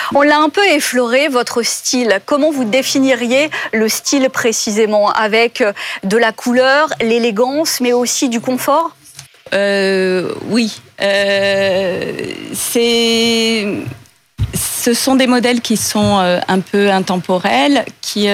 On l'a un peu effleuré, votre style. Comment vous définiriez le style précisément? Avec de la couleur, l'élégance, mais aussi du confort? Oui. Ce sont des modèles qui sont un peu intemporels, qui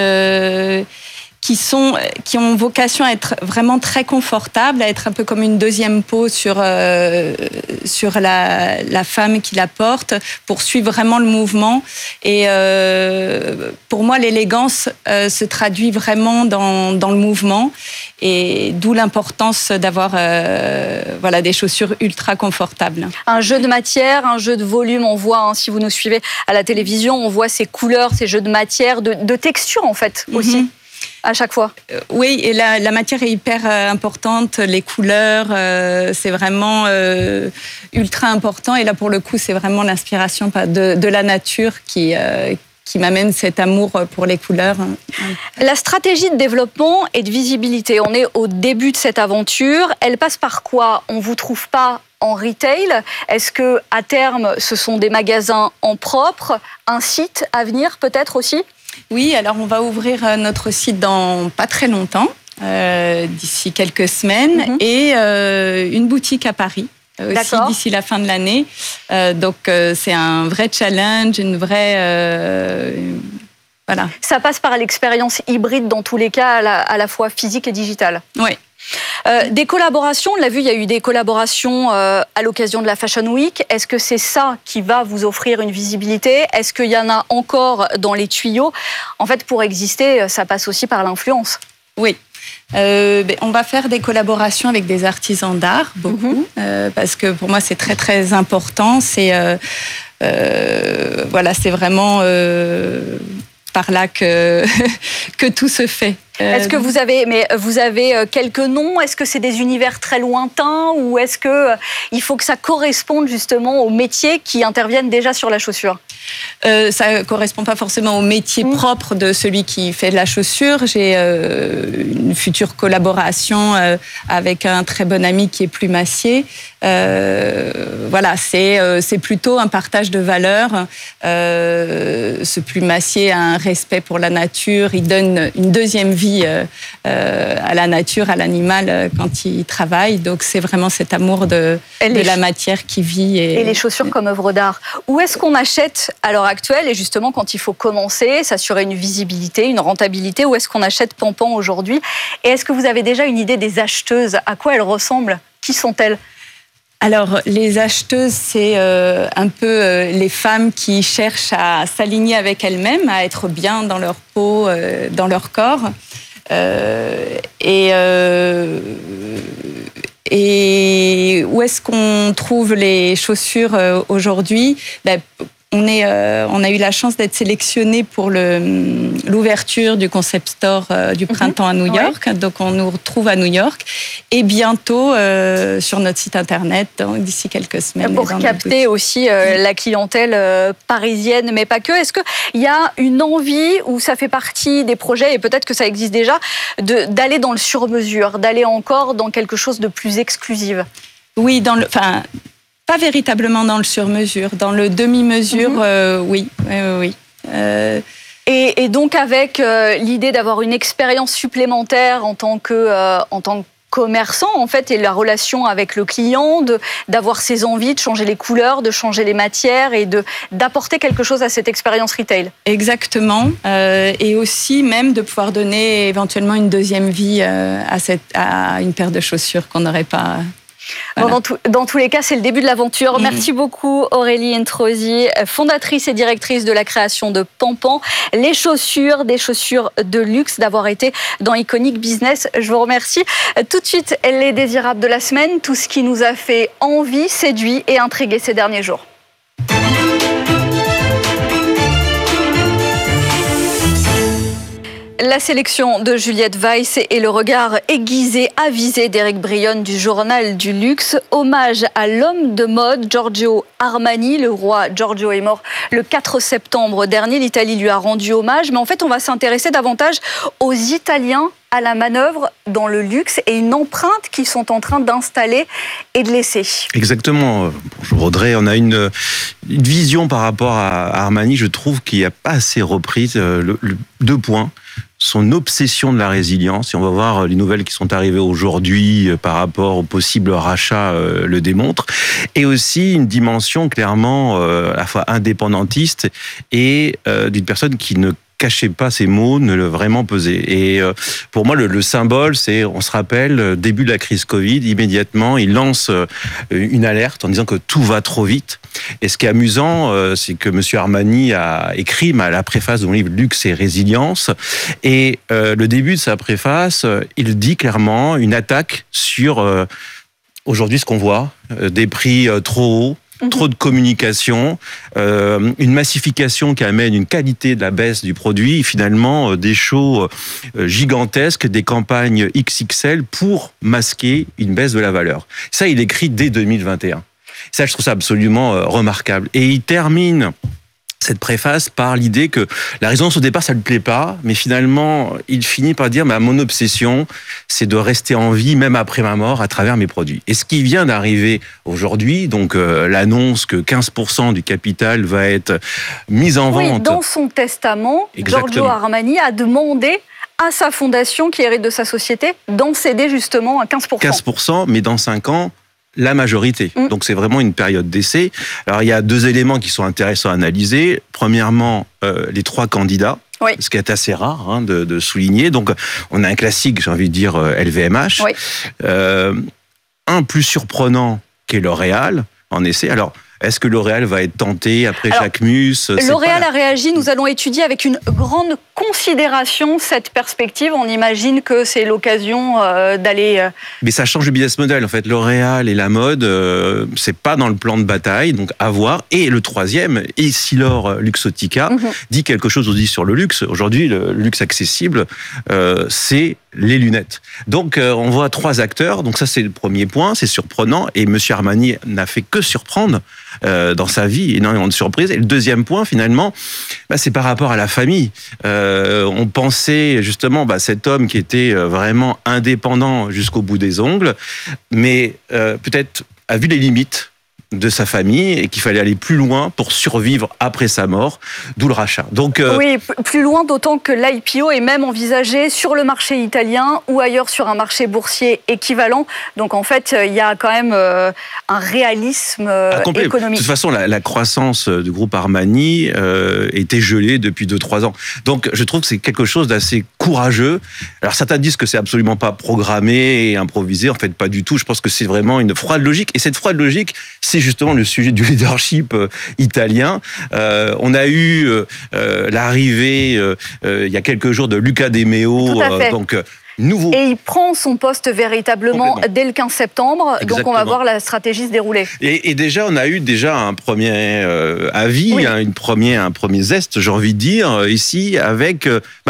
ont vocation à être vraiment très confortables, à être un peu comme une deuxième peau sur la femme qui la porte, pour suivre vraiment le mouvement. Et pour moi, l'élégance se traduit vraiment dans le mouvement, et d'où l'importance d'avoir des chaussures ultra confortables. Un jeu de matière, un jeu de volume, on voit, si vous nous suivez à la télévision, on voit ces couleurs, ces jeux de matière, de texture en fait aussi. À chaque fois. Oui, et la matière est hyper importante, les couleurs, c'est vraiment ultra important. Et là, pour le coup, c'est vraiment l'inspiration de la nature qui m'amène cet amour pour les couleurs. La stratégie de développement et de visibilité, on est au début de cette aventure. Elle passe par quoi? On ne vous trouve pas en retail? Est-ce qu'à terme, ce sont des magasins en propre? Un site à venir peut-être aussi? Oui, alors on va ouvrir notre site dans pas très longtemps, d'ici quelques semaines, et une boutique à Paris aussi d'ici la fin de l'année. Donc c'est un vrai challenge, une vraie... voilà. Ça passe par l'expérience hybride dans tous les cas, à la fois physique et digitale. Oui. Des collaborations, on l'a vu, il y a eu des collaborations à l'occasion de la Fashion Week. Est-ce que c'est ça qui va vous offrir une visibilité? Est-ce qu'il y en a encore dans les tuyaux? En fait, pour exister, ça passe aussi par l'influence. Oui. On va faire des collaborations avec des artisans d'art, beaucoup, parce que pour moi, c'est très, très important. C'est vraiment par là que tout se fait. Est-ce que vous avez quelques noms? Est-ce que c'est des univers très lointains, ou est-ce qu'il faut que ça corresponde justement aux métiers qui interviennent déjà sur la chaussure? Ça ne correspond pas forcément au métier propre de celui qui fait de la chaussure. J'ai une future collaboration avec un très bon ami qui est plumassier. C'est plutôt un partage de valeurs. Ce plumassier a un respect pour la nature. Il donne une deuxième vie à la nature, à l'animal quand il travaille. Donc c'est vraiment cet amour de la matière qui vit. Et les chaussures comme œuvre d'art. Où est-ce qu'on achète à l'heure actuelle, et justement quand il faut commencer, s'assurer une visibilité, une rentabilité, où est-ce qu'on achète Pampan aujourd'hui? Et est-ce que vous avez déjà une idée des acheteuses? À quoi elles ressemblent? Qui sont-elles? Alors, les acheteuses, c'est un peu les femmes qui cherchent à s'aligner avec elles-mêmes, à être bien dans leur peau, dans leur corps. Et où est-ce qu'on trouve les chaussures aujourd'hui? On a eu la chance d'être sélectionnés pour l'ouverture du concept store du printemps à New York. Ouais. Donc, on nous retrouve à New York. Et bientôt, sur notre site internet, d'ici quelques semaines. Pour capter aussi la clientèle parisienne, mais pas que. Est-ce qu'il y a une envie, ou ça fait partie des projets, et peut-être que ça existe déjà, d'aller dans le sur-mesure, d'aller encore dans quelque chose de plus exclusif? Oui, pas véritablement dans le sur-mesure, dans le demi-mesure, oui. Et donc avec l'idée d'avoir une expérience supplémentaire en tant que commerçant, en fait, et la relation avec le client, d'avoir ses envies, de changer les couleurs, de changer les matières, et d'apporter quelque chose à cette expérience retail. Exactement. Et aussi même de pouvoir donner éventuellement une deuxième vie à une paire de chaussures qu'on n'aurait pas... Voilà. Bon, dans tous les cas, c'est le début de l'aventure. Merci beaucoup Aurélie Introsi, fondatrice et directrice de la création de Pampan, les chaussures, des chaussures de luxe, d'avoir été dans Iconic Business. Je vous remercie. Tout de suite, les désirables de la semaine, tout ce qui nous a fait envie, séduit et intrigué ces derniers jours. La sélection de Juliette Weiss et le regard aiguisé, avisé d'Éric Brionne du Journal du Luxe. Hommage à l'homme de mode Giorgio Armani. Le roi Giorgio est mort le 4 septembre dernier. L'Italie lui a rendu hommage. Mais en fait, on va s'intéresser davantage aux Italiens à la manœuvre dans le luxe et une empreinte qu'ils sont en train d'installer et de laisser. Exactement. Bonjour Audrey, on a une vision par rapport à Armani, je trouve qu'il n'y a pas assez reprise. Deux points. Son obsession de la résilience, et on va voir les nouvelles qui sont arrivées aujourd'hui par rapport au possible rachat le démontrent, et aussi une dimension clairement à la fois indépendantiste et d'une personne qui ne cachait pas ses mots, ne le vraiment pesait. Et pour moi, le symbole, c'est, on se rappelle, début de la crise Covid, immédiatement, il lance une alerte en disant que tout va trop vite. Et ce qui est amusant, c'est que M. Armani a écrit la préface de mon livre Luxe et résilience. Et le début de sa préface, il dit clairement une attaque sur aujourd'hui ce qu'on voit, des prix trop hauts, trop de communication, une massification qui amène une qualité de la baisse du produit, et finalement des shows gigantesques, des campagnes XXL pour masquer une baisse de la valeur. Ça, il écrit dès 2021. Ça, je trouve ça absolument remarquable. Et il termine cette préface par l'idée que la résilience au départ ça lui plaît pas, mais finalement il finit par dire mon obsession c'est de rester en vie même après ma mort à travers mes produits. Et ce qui vient d'arriver aujourd'hui, donc l'annonce que 15% du capital va être mis en vente. Oui, dans son testament, Giorgio Armani a demandé à sa fondation qui hérite de sa société d'en céder justement à 15%. 15%, mais dans 5 ans, la majorité. Donc c'est vraiment une période d'essai. Alors il y a deux éléments qui sont intéressants à analyser. Premièrement, les 3 candidats. Oui. Ce qui est assez rare de souligner. Donc on a un classique, j'ai envie de dire LVMH. Oui. Un plus surprenant qu'est L'Oréal en essai. Alors est-ce que L'Oréal va être tenté après Jacquemus? L'Oréal a réagi, nous allons étudier avec une grande considération cette perspective. On imagine que c'est l'occasion d'aller... Mais ça change le business model. En fait, L'Oréal et la mode, c'est pas dans le plan de bataille, donc à voir. Et le troisième, Essilor Luxottica, dit quelque chose aussi sur le luxe. Aujourd'hui, le luxe accessible, c'est les lunettes. Donc, on voit 3 acteurs. Donc ça, c'est le premier point. C'est surprenant. Et M. Armani n'a fait que surprendre dans sa vie, énormément de surprises. Et le deuxième point, finalement, c'est par rapport à la famille. On pensait justement cet homme qui était vraiment indépendant jusqu'au bout des ongles, mais peut-être a vu les limites de sa famille et qu'il fallait aller plus loin pour survivre après sa mort, d'où le rachat. Donc, oui, plus loin, d'autant que l'IPO est même envisagé sur le marché italien ou ailleurs sur un marché boursier équivalent. Donc en fait, il y a quand même un réalisme économique. De toute façon, la croissance du groupe Armani était gelée depuis 2-3 ans. Donc je trouve que c'est quelque chose d'assez courageux. Alors certains disent que c'est absolument pas programmé et improvisé. En fait, pas du tout. Je pense que c'est vraiment une froide logique. Et cette froide logique, c'est justement le sujet du leadership italien. On a eu l'arrivée il y a quelques jours de Luca De Meo, donc nouveau. Et il prend son poste véritablement dès le 15 septembre. Exactement. Donc on va voir la stratégie se dérouler. Et déjà, on a eu un premier avis, un premier zeste, j'ai envie de dire, ici, avec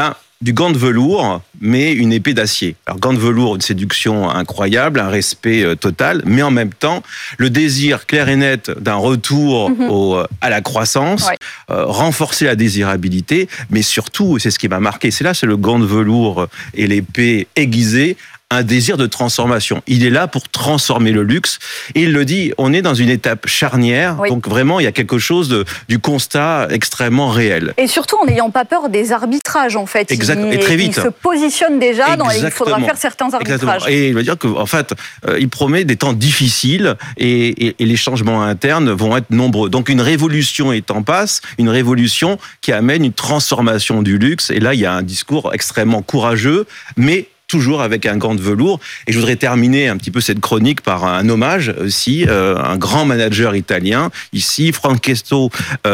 du gant de velours, mais une épée d'acier. Alors, gant de velours, une séduction incroyable, un respect total, mais en même temps, le désir clair et net d'un retour à la croissance, renforcer la désirabilité, mais surtout, et c'est ce qui m'a marqué, c'est le gant de velours et l'épée aiguisée, un désir de transformation. Il est là pour transformer le luxe. Et il le dit, on est dans une étape charnière. Oui. Donc vraiment, il y a quelque chose du constat extrêmement réel. Et surtout en n'ayant pas peur des arbitrages, en fait. Exactement. Et très vite. Il se positionne déjà dans il faudra faire certains arbitrages. Exactement. Et il va dire qu'en fait, il promet des temps difficiles et les changements internes vont être nombreux. Donc une révolution est en passe, une révolution qui amène une transformation du luxe. Et là, il y a un discours extrêmement courageux, mais toujours avec un gant de velours. Et je voudrais terminer un petit peu cette chronique par un hommage aussi, un grand manager italien, ici, Francesco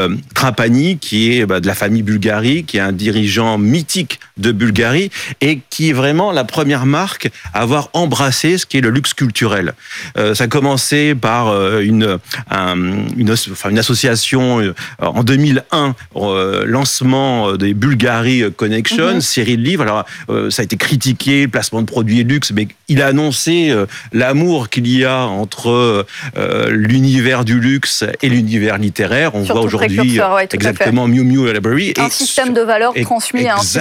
Trapani, qui est de la famille Bulgari, qui est un dirigeant mythique de Bulgarie, et qui est vraiment la première marque à avoir embrassé ce qui est le luxe culturel. Ça a commencé par une association en 2001, lancement des Bulgari Connection, série de livres. Alors, ça a été critiqué, placement de produits luxe, mais il a annoncé l'amour qu'il y a entre l'univers du luxe et l'univers littéraire. On voit aujourd'hui exactement Miu Miu Library. Un système de valeurs transmis à un système culturel.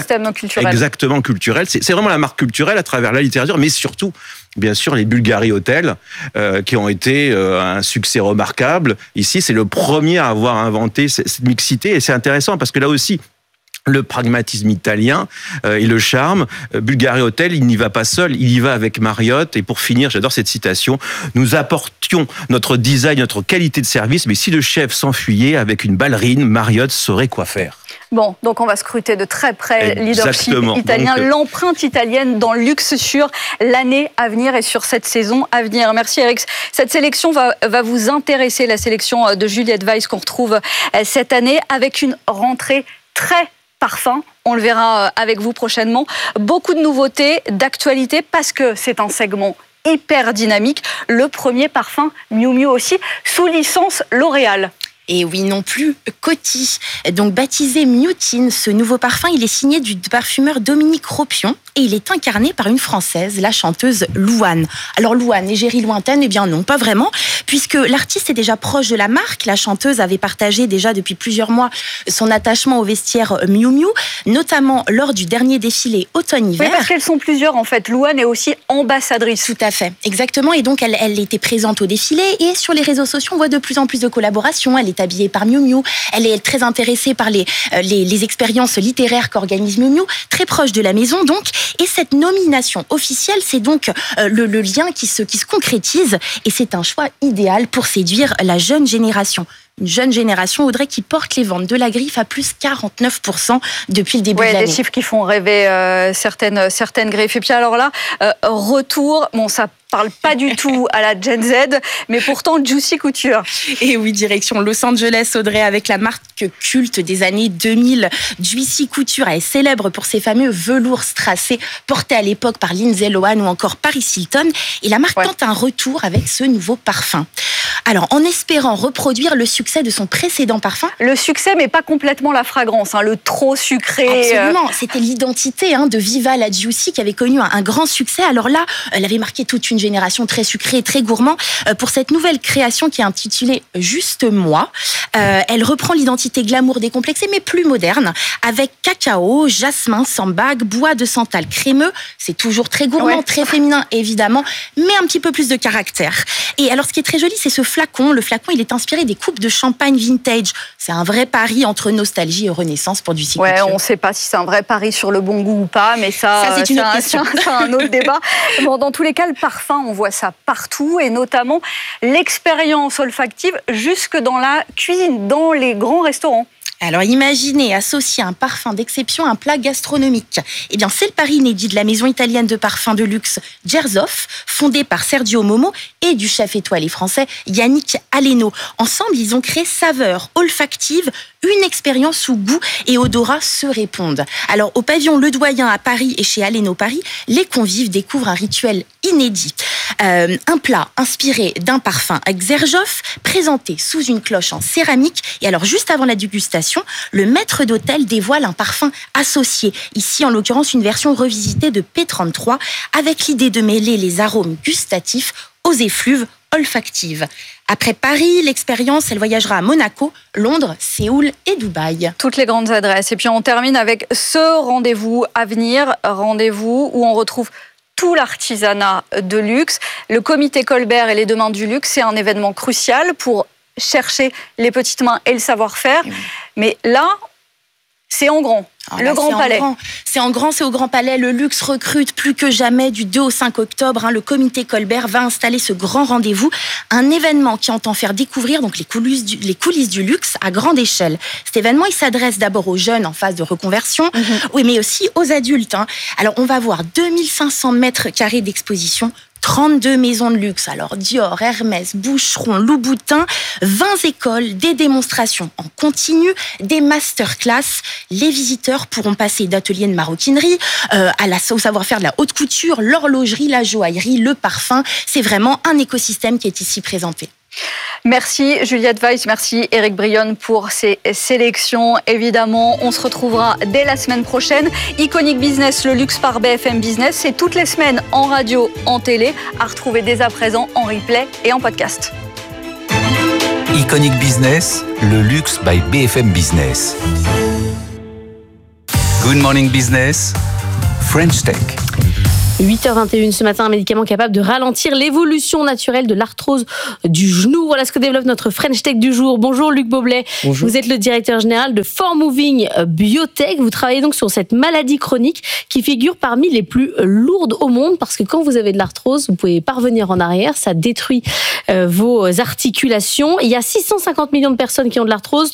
culturelle. Exactement, culturelle. C'est vraiment la marque culturelle à travers la littérature, mais surtout, bien sûr, les Bulgari Hotels, qui ont été un succès remarquable. Ici, c'est le premier à avoir inventé cette mixité, et c'est intéressant parce que là aussi, le pragmatisme italien et le charme. Bulgari Hotel, il n'y va pas seul, il y va avec Marriott. Et pour finir, j'adore cette citation, nous apportions notre design, notre qualité de service, mais si le chef s'enfuyait avec une ballerine, Marriott saurait quoi faire. Bon, donc on va scruter de très près le leadership italien, donc, l'empreinte italienne dans le luxe sur l'année à venir et sur cette saison à venir. Merci Eric. Cette sélection va vous intéresser, la sélection de Juliette Weiss qu'on retrouve cette année avec une rentrée très parfum, on le verra avec vous prochainement. Beaucoup de nouveautés, d'actualité, parce que c'est un segment hyper dynamique. Le premier parfum Miu Miu aussi, sous licence L'Oréal. Et oui, non plus Coty. Donc baptisé Miutine, ce nouveau parfum, il est signé du parfumeur Dominique Ropion et il est incarné par une Française, la chanteuse Louane. Alors Louane, égérie lointaine, eh bien non, pas vraiment, puisque l'artiste est déjà proche de la marque. La chanteuse avait partagé déjà depuis plusieurs mois son attachement au vestiaire Miu Miu, notamment lors du dernier défilé automne-hiver. Oui, parce qu'elles sont plusieurs en fait. Louane est aussi ambassadrice. Tout à fait, exactement. Et donc elle était présente au défilé et sur les réseaux sociaux, on voit de plus en plus de collaborations. Elle est habillée par Miu Miu. Elle est très intéressée par les expériences littéraires qu'organise Miu Miu, très proche de la maison donc. Et cette nomination officielle, c'est donc le lien qui se concrétise. Et c'est un choix idéal pour séduire la jeune génération. Une jeune génération, Audrey, qui porte les ventes de la griffe à plus 49% depuis le début de l'année. Des chiffres qui font rêver certaines griffes. Et puis alors là, retour, bon ça parle pas du tout à la Gen Z, mais pourtant Juicy Couture. Et oui, direction Los Angeles, Audrey, avec la marque culte des années 2000. Juicy Couture est célèbre pour ses fameux velours strassés portés à l'époque par Lindsay Lohan ou encore Paris Hilton. Et la marque tente un retour avec ce nouveau parfum. Alors, en espérant reproduire le succès de son précédent parfum. Le succès, mais pas complètement la fragrance, le trop sucré. Absolument, c'était l'identité de Viva la Juicy qui avait connu un grand succès. Alors là, elle avait marqué toute une génération très sucrée, très gourmand. Pour cette nouvelle création qui est intitulée Juste Moi, elle reprend l'identité glamour décomplexée, mais plus moderne, avec cacao, jasmin, sambac, bois de santal crémeux. C'est toujours très gourmand, très féminin, évidemment, mais un petit peu plus de caractère. Et alors, ce qui est très joli, c'est ce flacon. Le flacon, il est inspiré des coupes de champagne vintage. C'est un vrai pari entre nostalgie et renaissance pour Juicy Couture. On ne sait pas si c'est un vrai pari sur le bon goût ou pas, mais ça c'est une autre question. C'est un autre débat. Bon, dans tous les cas, le parfum, on voit ça partout, et notamment l'expérience olfactive jusque dans la cuisine, dans les grands restaurants. Alors imaginez associer un parfum d'exception à un plat gastronomique. Eh bien, c'est le pari inédit de la maison italienne de parfums de luxe Gershoff, fondée par Sergio Momo et du chef étoilé français Yannick Aleno. Ensemble, ils ont créé saveurs olfactives, une expérience où goût et odorat se répondent. Alors, au pavillon Le Doyen à Paris et chez Aleno Paris, les convives découvrent un rituel inédit. Un plat inspiré d'un parfum Gershoff, présenté sous une cloche en céramique. Et alors, juste avant la dégustation, le maître d'hôtel dévoile un parfum associé. Ici, en l'occurrence, une version revisitée de P33, avec l'idée de mêler les arômes gustatifs aux effluves olfactives. Après Paris, l'expérience, elle voyagera à Monaco, Londres, Séoul et Dubaï. Toutes les grandes adresses. Et puis on termine avec ce rendez-vous à venir, rendez-vous où on retrouve tout l'artisanat de luxe. Le comité Colbert et les 2 mains du luxe, c'est un événement crucial pour chercher les petites mains et le savoir-faire. Mais là, c'est en grand. Le Grand Palais. C'est en grand, c'est au Grand Palais. Le luxe recrute plus que jamais du 2 au 5 octobre. Le comité Colbert va installer ce grand rendez-vous. Un événement qui entend faire découvrir donc les coulisses du luxe à grande échelle. Cet événement, il s'adresse d'abord aux jeunes en phase de reconversion, oui, mais aussi aux adultes. Alors, on va voir 2500 mètres carrés d'exposition, 32 maisons de luxe, alors Dior, Hermès, Boucheron, Louboutin, 20 écoles, des démonstrations en continu, des masterclass. Les visiteurs pourront passer d'ateliers de maroquinerie au savoir-faire de la haute couture, l'horlogerie, la joaillerie, le parfum. C'est vraiment un écosystème qui est ici présenté. Merci Juliette Weiss, merci Éric Brionne pour ces sélections. Évidemment, on se retrouvera dès la semaine prochaine. Iconic Business, le luxe par BFM Business, c'est toutes les semaines en radio, en télé, à retrouver dès à présent en replay et en podcast. Iconic Business, le luxe by BFM Business. Good Morning Business, French Tech. 8h21 ce matin, un médicament capable de ralentir l'évolution naturelle de l'arthrose du genou. Voilà ce que développe notre French Tech du jour. Bonjour Luc Boblet. Bonjour. Vous êtes le directeur général de ForMoving Biotech. Vous travaillez donc sur cette maladie chronique qui figure parmi les plus lourdes au monde parce que quand vous avez de l'arthrose, vous pouvez pas revenir en arrière. Ça détruit vos articulations. Il y a 650 millions de personnes qui ont de l'arthrose,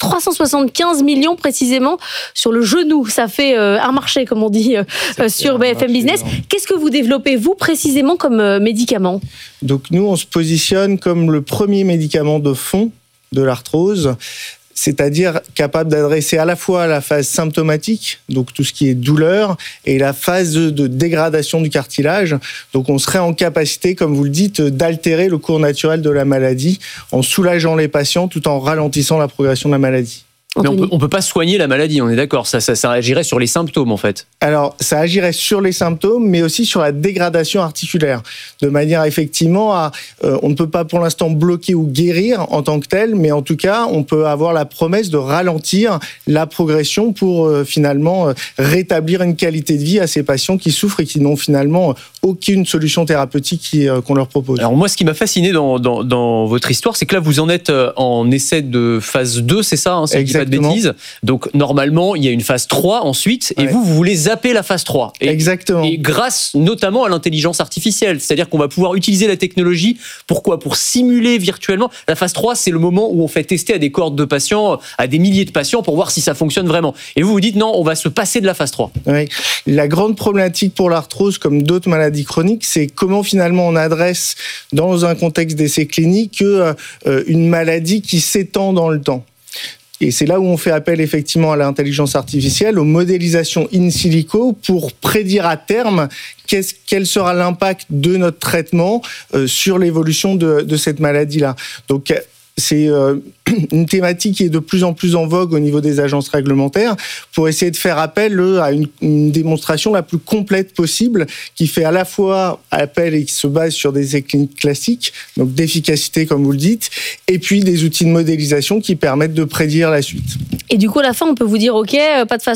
375 millions précisément sur le genou. Ça fait un marché, comme on dit sur BFM Business. Qu'est-ce que vous développez, vous, précisément comme médicament ? Donc nous, on se positionne comme le premier médicament de fond de l'arthrose, c'est-à-dire capable d'adresser à la fois la phase symptomatique, donc tout ce qui est douleur, et la phase de dégradation du cartilage. Donc on serait en capacité, comme vous le dites, d'altérer le cours naturel de la maladie en soulageant les patients tout en ralentissant la progression de la maladie. Mais on peut pas soigner la maladie, on est d'accord. Ça agirait sur les symptômes, en fait. Alors, ça agirait sur les symptômes, mais aussi sur la dégradation articulaire. De manière, effectivement, on ne peut pas pour l'instant bloquer ou guérir en tant que tel, mais en tout cas, on peut avoir la promesse de ralentir la progression pour finalement rétablir une qualité de vie à ces patients qui souffrent et qui n'ont finalement aucune solution thérapeutique qu'on leur propose. Alors moi, ce qui m'a fasciné dans votre histoire, c'est que là, vous en êtes en essai de phase 2, c'est ça, si je dis pas de bêtises. Donc, normalement, il y a une phase 3 ensuite, et vous voulez zapper la phase 3. Exactement. Et grâce notamment à l'intelligence artificielle. C'est-à-dire qu'on va pouvoir utiliser la technologie. Pourquoi ? Pour simuler virtuellement. La phase 3, c'est le moment où on fait tester à des cohortes de patients, à des milliers de patients, pour voir si ça fonctionne vraiment. Et vous dites, non, on va se passer de la phase 3. Oui. La grande problématique pour l'arthrose, comme d'autres maladies chroniques, c'est comment finalement on adresse, dans un contexte d'essai clinique, une maladie qui s'étend dans le temps. Et c'est là où on fait appel effectivement à l'intelligence artificielle, aux modélisations in silico pour prédire à terme quel sera l'impact de notre traitement sur l'évolution de cette maladie-là. Donc c'est une thématique qui est de plus en plus en vogue au niveau des agences réglementaires pour essayer de faire appel à une démonstration la plus complète possible qui fait à la fois appel et qui se base sur des essais cliniques classiques, donc d'efficacité comme vous le dites, et puis des outils de modélisation qui permettent de prédire la suite. Et du coup, à la fin, on peut vous dire, OK, pas de phase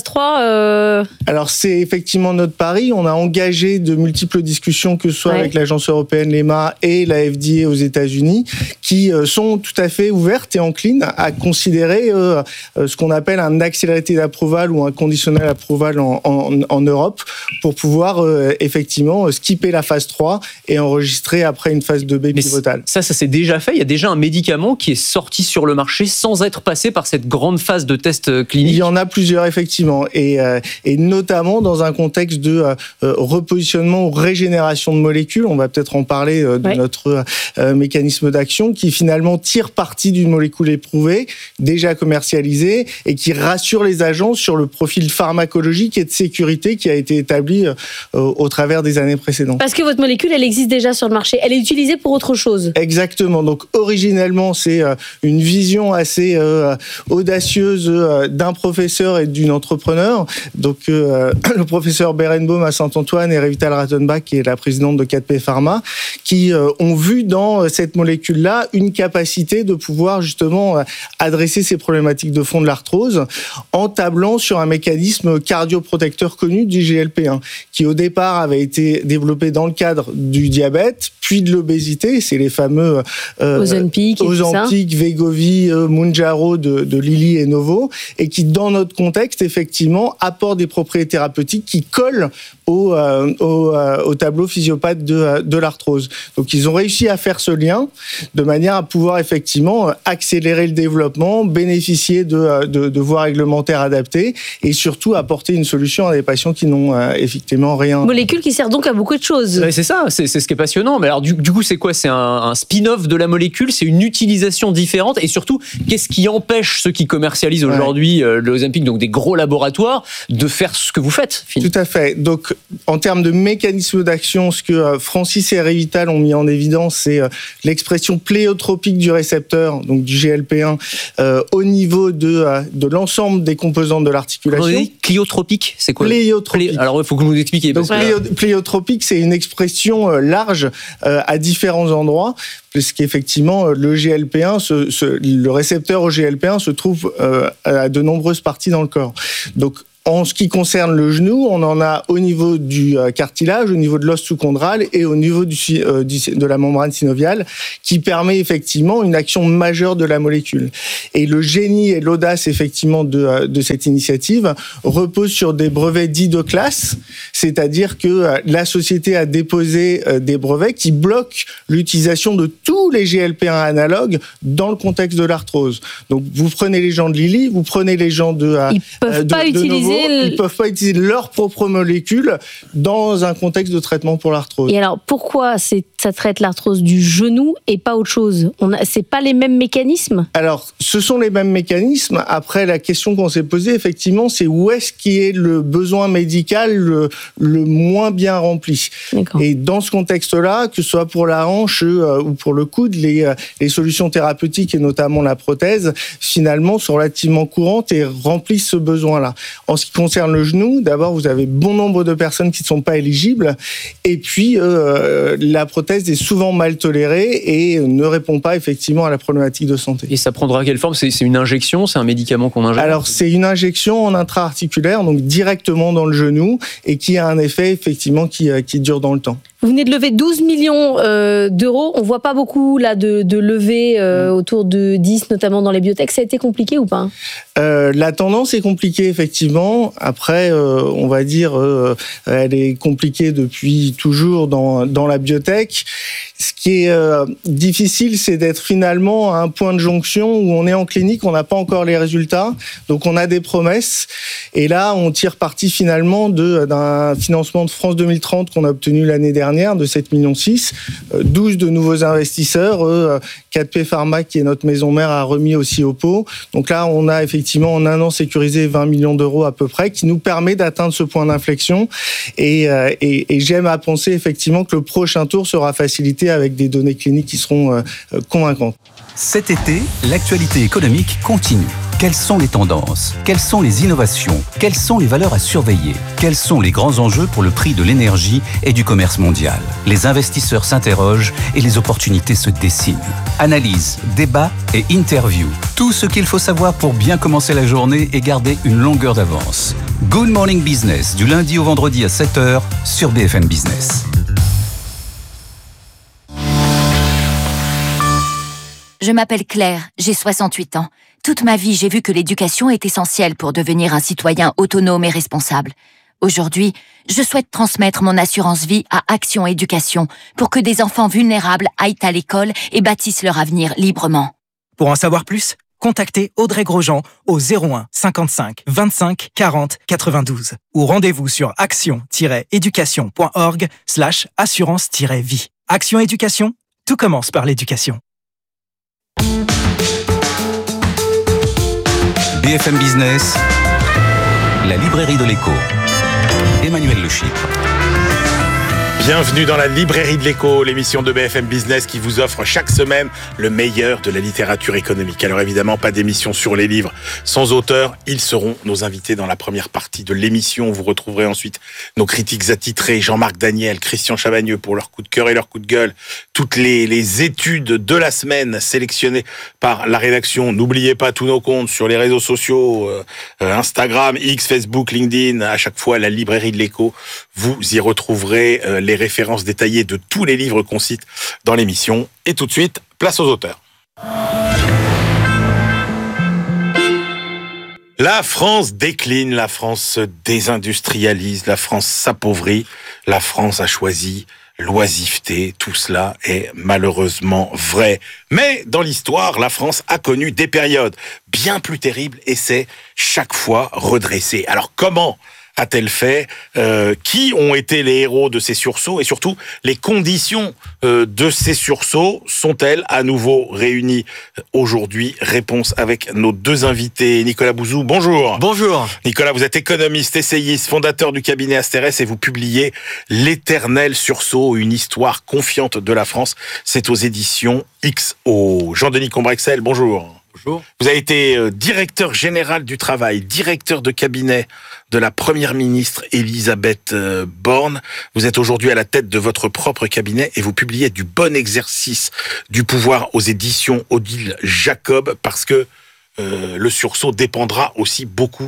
3 Alors, c'est effectivement notre pari. On a engagé de multiples discussions, que ce soit avec l'Agence européenne, l'EMA, et la FDA aux États-Unis, qui sont tout à fait ouvertes et enclines à considérer ce qu'on appelle un accelerated approval ou un conditionnel approval en Europe pour pouvoir effectivement skipper la phase 3 et enregistrer après une phase 2B pivotale. Ça s'est déjà fait. Il y a déjà un médicament qui est sorti sur le marché sans être passé par cette grande phase de test clinique. Il y en a plusieurs, effectivement, et notamment dans un contexte de repositionnement ou régénération de molécules. On va peut-être en parler de notre mécanisme d'action qui finalement tire parti d'une molécule éprouvée, déjà commercialisée, et qui rassure les agences sur le profil pharmacologique et de sécurité qui a été établi au travers des années précédentes. Parce que votre molécule, elle existe déjà sur le marché. Elle est utilisée pour autre chose. Exactement. Donc, originellement, c'est une vision assez audacieuse d'un professeur et d'une entrepreneur. Donc, le professeur Berenbaum à Saint-Antoine et Revital Rattenbach, qui est la présidente de 4P Pharma, qui ont vu dans cette molécule-là une capacité de pouvoir justement adresser ces problématiques de fond de l'arthrose en tablant sur un mécanisme cardioprotecteur connu du GLP-1, qui au départ avait été développé dans le cadre du diabète, puis de l'obésité. C'est les fameux Ozempic, Wegovy, Mounjaro de Lilly et Novo, et qui, dans notre contexte, effectivement, apportent des propriétés thérapeutiques qui collent au tableau physiopathe de l'arthrose. Donc, ils ont réussi à faire ce lien de manière à pouvoir effectivement accélérer le développement, bénéficier de voies réglementaires adaptées et surtout apporter une solution à des patients qui n'ont effectivement rien. Molécule qui sert donc à beaucoup de choses. Ouais, c'est ça, c'est ce qui est passionnant. Mais alors, du coup, c'est quoi ? C'est un spin-off de la molécule, c'est une utilisation différente et surtout, qu'est-ce qui empêche ceux qui commercialisent aujourd'hui le Ozempic, donc des gros laboratoires, de faire ce que vous faites finalement ? Tout à fait. Donc, en termes de mécanisme d'action, ce que Francis et Revital ont mis en évidence, c'est l'expression pléiotropique du récepteur, donc du GLP-1, au niveau de l'ensemble des composantes de l'articulation. Vous avez dit pléiotropique, c'est quoi ? Pléiotropique. Alors, il faut que vous nous expliquiez. Donc, pléiotropique, c'est une expression large à différents endroits, puisqu'effectivement, le GLP-1, le récepteur au GLP-1 se trouve à de nombreuses parties dans le corps. Donc, En ce qui concerne le genou, on en a au niveau du cartilage, au niveau de l'os sous-chondral et au niveau de la membrane synoviale, qui permet effectivement une action majeure de la molécule. Et le génie et l'audace effectivement de cette initiative repose sur des brevets dits de classe, c'est-à-dire que la société a déposé des brevets qui bloquent l'utilisation de tous les GLP-1 analogues dans le contexte de l'arthrose. Donc vous prenez les gens de Lilly, vous prenez les gens de ils peuvent pas utiliser ils peuvent pas utiliser leur propre molécule dans un contexte de traitement pour l'arthrose. Et alors, pourquoi ça traite l'arthrose du genou et pas autre chose ? C'est pas les mêmes mécanismes ? Alors, ce sont les mêmes mécanismes. Après, la question qu'on s'est posée, effectivement, c'est où est-ce qui est le besoin médical le moins bien rempli. D'accord. Et dans ce contexte-là, que ce soit pour la hanche ou pour le coude, les solutions thérapeutiques et notamment la prothèse, finalement, sont relativement courantes et remplissent ce besoin-là. En ce qui concerne le genou, d'abord, vous avez bon nombre de personnes qui ne sont pas éligibles. Et puis, la prothèse est souvent mal tolérée et ne répond pas effectivement à la problématique de santé. Et ça prendra quelle forme ? C'est une injection ? C'est un médicament qu'on injecte ? Alors, c'est une injection en intra-articulaire, donc directement dans le genou, et qui a un effet effectivement qui dure dans le temps. Vous venez de lever 12 millions d'euros. On voit pas beaucoup là de levées autour de 10, notamment dans les biotech. Ça a été compliqué ou pas ? La tendance est compliquée, effectivement. Après, on va dire, elle est compliquée depuis toujours dans la biotech. Ce qui est difficile, c'est d'être finalement à un point de jonction où on est en clinique, on n'a pas encore les résultats, donc on a des promesses. Et là, on tire parti finalement d'un financement de France 2030 qu'on a obtenu l'année dernière de 7,6 millions, 12 de nouveaux investisseurs, 4P Pharma, qui est notre maison mère, a remis aussi au pot. Donc là, on a effectivement en un an sécurisé 20 millions d'euros à peu près, qui nous permet d'atteindre ce point d'inflexion. Et j'aime à penser effectivement que le prochain tour sera facilité avec des données cliniques qui seront convaincantes. Cet été, l'actualité économique continue. Quelles sont les tendances ? Quelles sont les innovations ? Quelles sont les valeurs à surveiller ? Quels sont les grands enjeux pour le prix de l'énergie et du commerce mondial ? Les investisseurs s'interrogent et les opportunités se dessinent. Analyse, débat et interview. Tout ce qu'il faut savoir pour bien commencer la journée et garder une longueur d'avance. Good Morning Business, du lundi au vendredi à 7h sur BFM Business. Je m'appelle Claire, j'ai 68 ans. Toute ma vie, j'ai vu que l'éducation est essentielle pour devenir un citoyen autonome et responsable. Aujourd'hui, je souhaite transmettre mon assurance vie à Action Éducation pour que des enfants vulnérables aillent à l'école et bâtissent leur avenir librement. Pour en savoir plus, contactez Audrey Grosjean au 01 55 25 40 92 ou rendez-vous sur action-éducation.org/assurance-vie. Action Éducation, tout commence par l'éducation. BFM Business, la librairie de l'écho. Emmanuel Le Chypre. Bienvenue dans la librairie de l'écho, l'émission de BFM Business qui vous offre chaque semaine le meilleur de la littérature économique. Alors évidemment, pas d'émission sur les livres sans auteur. Ils seront nos invités dans la première partie de l'émission. Vous retrouverez ensuite nos critiques attitrés, Jean-Marc Daniel, Christian Chavagneux pour leur coup de cœur et leur coup de gueule. Toutes les études de la semaine sélectionnées par la rédaction. N'oubliez pas tous nos comptes sur les réseaux sociaux, Instagram, X, Facebook, LinkedIn. À chaque fois, la librairie de l'écho. Vous y retrouverez les références détaillées de tous les livres qu'on cite dans l'émission. Et tout de suite, place aux auteurs. La France décline, la France se désindustrialise, la France s'appauvrit, la France a choisi l'oisiveté. Tout cela est malheureusement vrai. Mais dans l'histoire, la France a connu des périodes bien plus terribles et s'est chaque fois redressée. Alors comment a-t-elle fait? Qui ont été les héros de ces sursauts? Et surtout, les conditions de ces sursauts sont-elles à nouveau réunies aujourd'hui? Réponse avec nos deux invités. Nicolas Bouzou, bonjour. Bonjour. Nicolas, vous êtes économiste, essayiste, fondateur du cabinet Asterès et vous publiez L'éternel sursaut, une histoire confiante de la France. C'est aux éditions XO. Jean-Denis Combrexel, bonjour. Bonjour. Vous avez été directeur général du travail, directeur de cabinet de la première ministre Elisabeth Borne. Vous êtes aujourd'hui à la tête de votre propre cabinet et vous publiez Du bon exercice du pouvoir aux éditions Odile Jacob parce que le sursaut dépendra aussi beaucoup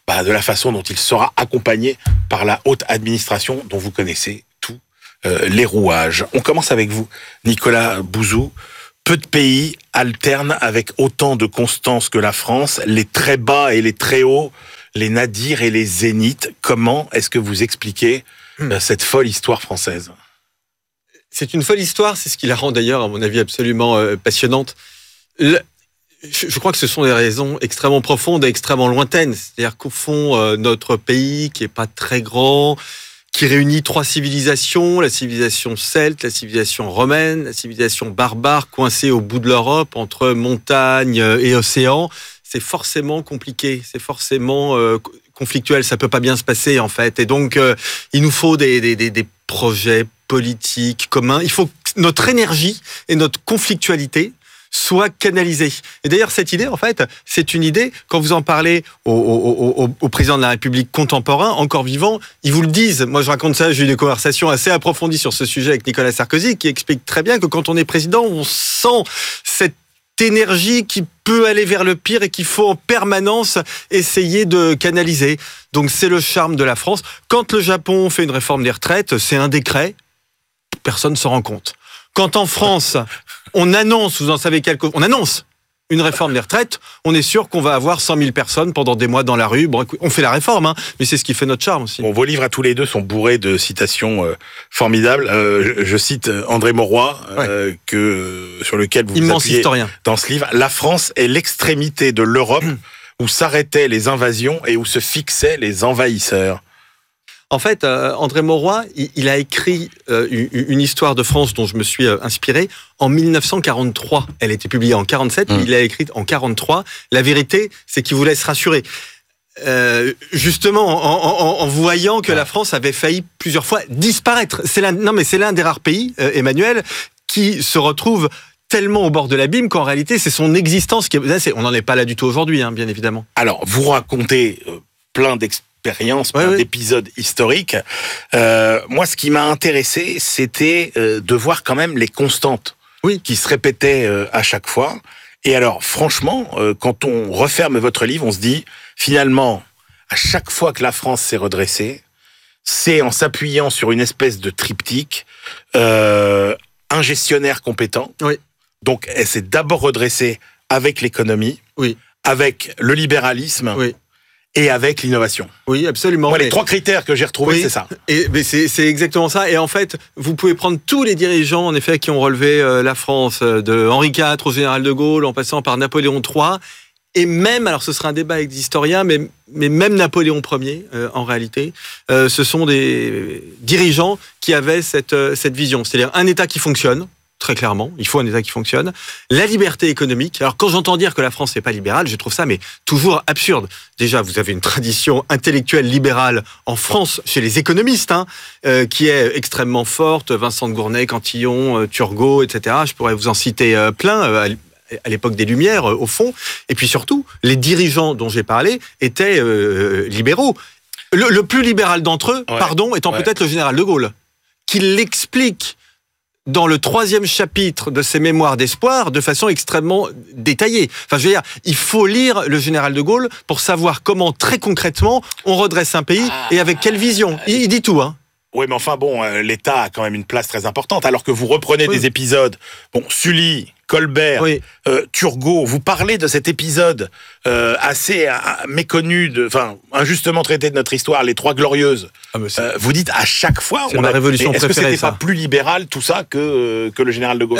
de la façon dont il sera accompagné par la haute administration dont vous connaissez tous les rouages. On commence avec vous, Nicolas Bouzou. Peu de pays alternent avec autant de constance que la France, les très bas et les très hauts, les nadirs et les zéniths. Comment est-ce que vous expliquez cette folle histoire française ? C'est une folle histoire, c'est ce qui la rend d'ailleurs, à mon avis, absolument passionnante. Je crois que ce sont des raisons extrêmement profondes et extrêmement lointaines. C'est-à-dire qu'au fond, notre pays, qui est pas très grand, qui réunit 3 civilisations, la civilisation celte, la civilisation romaine, la civilisation barbare, coincée au bout de l'Europe, entre montagne et océan, c'est forcément compliqué, c'est forcément conflictuel, ça peut pas bien se passer en fait. Et donc, il nous faut des projets politiques communs. Il faut que notre énergie et notre conflictualité soit canalisée. Et d'ailleurs, cette idée, en fait, c'est une idée, quand vous en parlez au président de la République contemporain, encore vivant, ils vous le disent. Moi, je raconte ça, j'ai eu des conversations assez approfondies sur ce sujet avec Nicolas Sarkozy, qui explique très bien que quand on est président, on sent cette énergie qui peut aller vers le pire et qu'il faut en permanence essayer de canaliser. Donc, c'est le charme de la France. Quand le Japon fait une réforme des retraites, c'est un décret, personne ne s'en rend compte. Quand en France, on annonce, vous en savez quelque chose, on annonce une réforme des retraites, on est sûr qu'on va avoir 100 000 personnes pendant des mois dans la rue. Bon, on fait la réforme, mais c'est ce qui fait notre charme aussi. Bon, vos livres à tous les deux sont bourrés de citations formidables. Je cite André Mauroy, sur lequel vous vous appuyez dans ce livre. La France est l'extrémité de l'Europe où s'arrêtaient les invasions et où se fixaient les envahisseurs. En fait, André Mauroy, il a écrit une histoire de France dont je me suis inspiré en 1943. Elle a été publiée en 1947, mais il l'a écrite en 1943. La vérité, c'est qu'il voulait se rassurer. Justement, en voyant que la France avait failli plusieurs fois disparaître. C'est l'un des rares pays, Emmanuel, qui se retrouve tellement au bord de l'abîme qu'en réalité, c'est son existence qui est... On n'en est pas là du tout aujourd'hui, bien évidemment. Alors, vous racontez plein d'expériences, d'épisodes historiques. Moi, ce qui m'a intéressé, c'était de voir quand même les constantes qui se répétaient à chaque fois. Et alors, franchement, quand on referme votre livre, on se dit, finalement, à chaque fois que la France s'est redressée, c'est en s'appuyant sur une espèce de triptyque, un gestionnaire compétent. Oui. Donc, elle s'est d'abord redressée avec l'économie, avec le libéralisme, et avec l'innovation. Oui, absolument. Moi, les 3 critères que j'ai retrouvés, c'est ça. Mais c'est exactement ça. Et en fait, vous pouvez prendre tous les dirigeants, en effet, qui ont relevé la France, de Henri IV au général de Gaulle, en passant par Napoléon III, et même, alors ce sera un débat avec des historiens, mais même Napoléon Ier, en réalité, ce sont des dirigeants qui avaient cette vision. C'est-à-dire un État qui fonctionne, très clairement, il faut un État qui fonctionne. La liberté économique. Alors, quand j'entends dire que la France n'est pas libérale, je trouve ça toujours absurde. Déjà, vous avez une tradition intellectuelle libérale en France, chez les économistes, qui est extrêmement forte. Vincent de Gournay, Cantillon, Turgot, etc. Je pourrais vous en citer plein, à l'époque des Lumières, au fond. Et puis surtout, les dirigeants dont j'ai parlé étaient libéraux. Le plus libéral d'entre eux, étant peut-être le général de Gaulle, qui l'explique dans le 3e chapitre de ses mémoires d'espoir de façon extrêmement détaillée. Enfin, je veux dire, il faut lire le général de Gaulle pour savoir comment, très concrètement, on redresse un pays et avec quelle vision. Il dit tout, Oui, mais enfin bon, l'État a quand même une place très importante, alors que vous reprenez des épisodes, Sully, Colbert, Turgot, vous parlez de cet épisode assez méconnu, injustement traité de notre histoire, les 3 Glorieuses. Vous dites à chaque fois, c'est ma révolution préférée. Est-ce que c'était pas plus libéral tout ça que le général de Gaulle?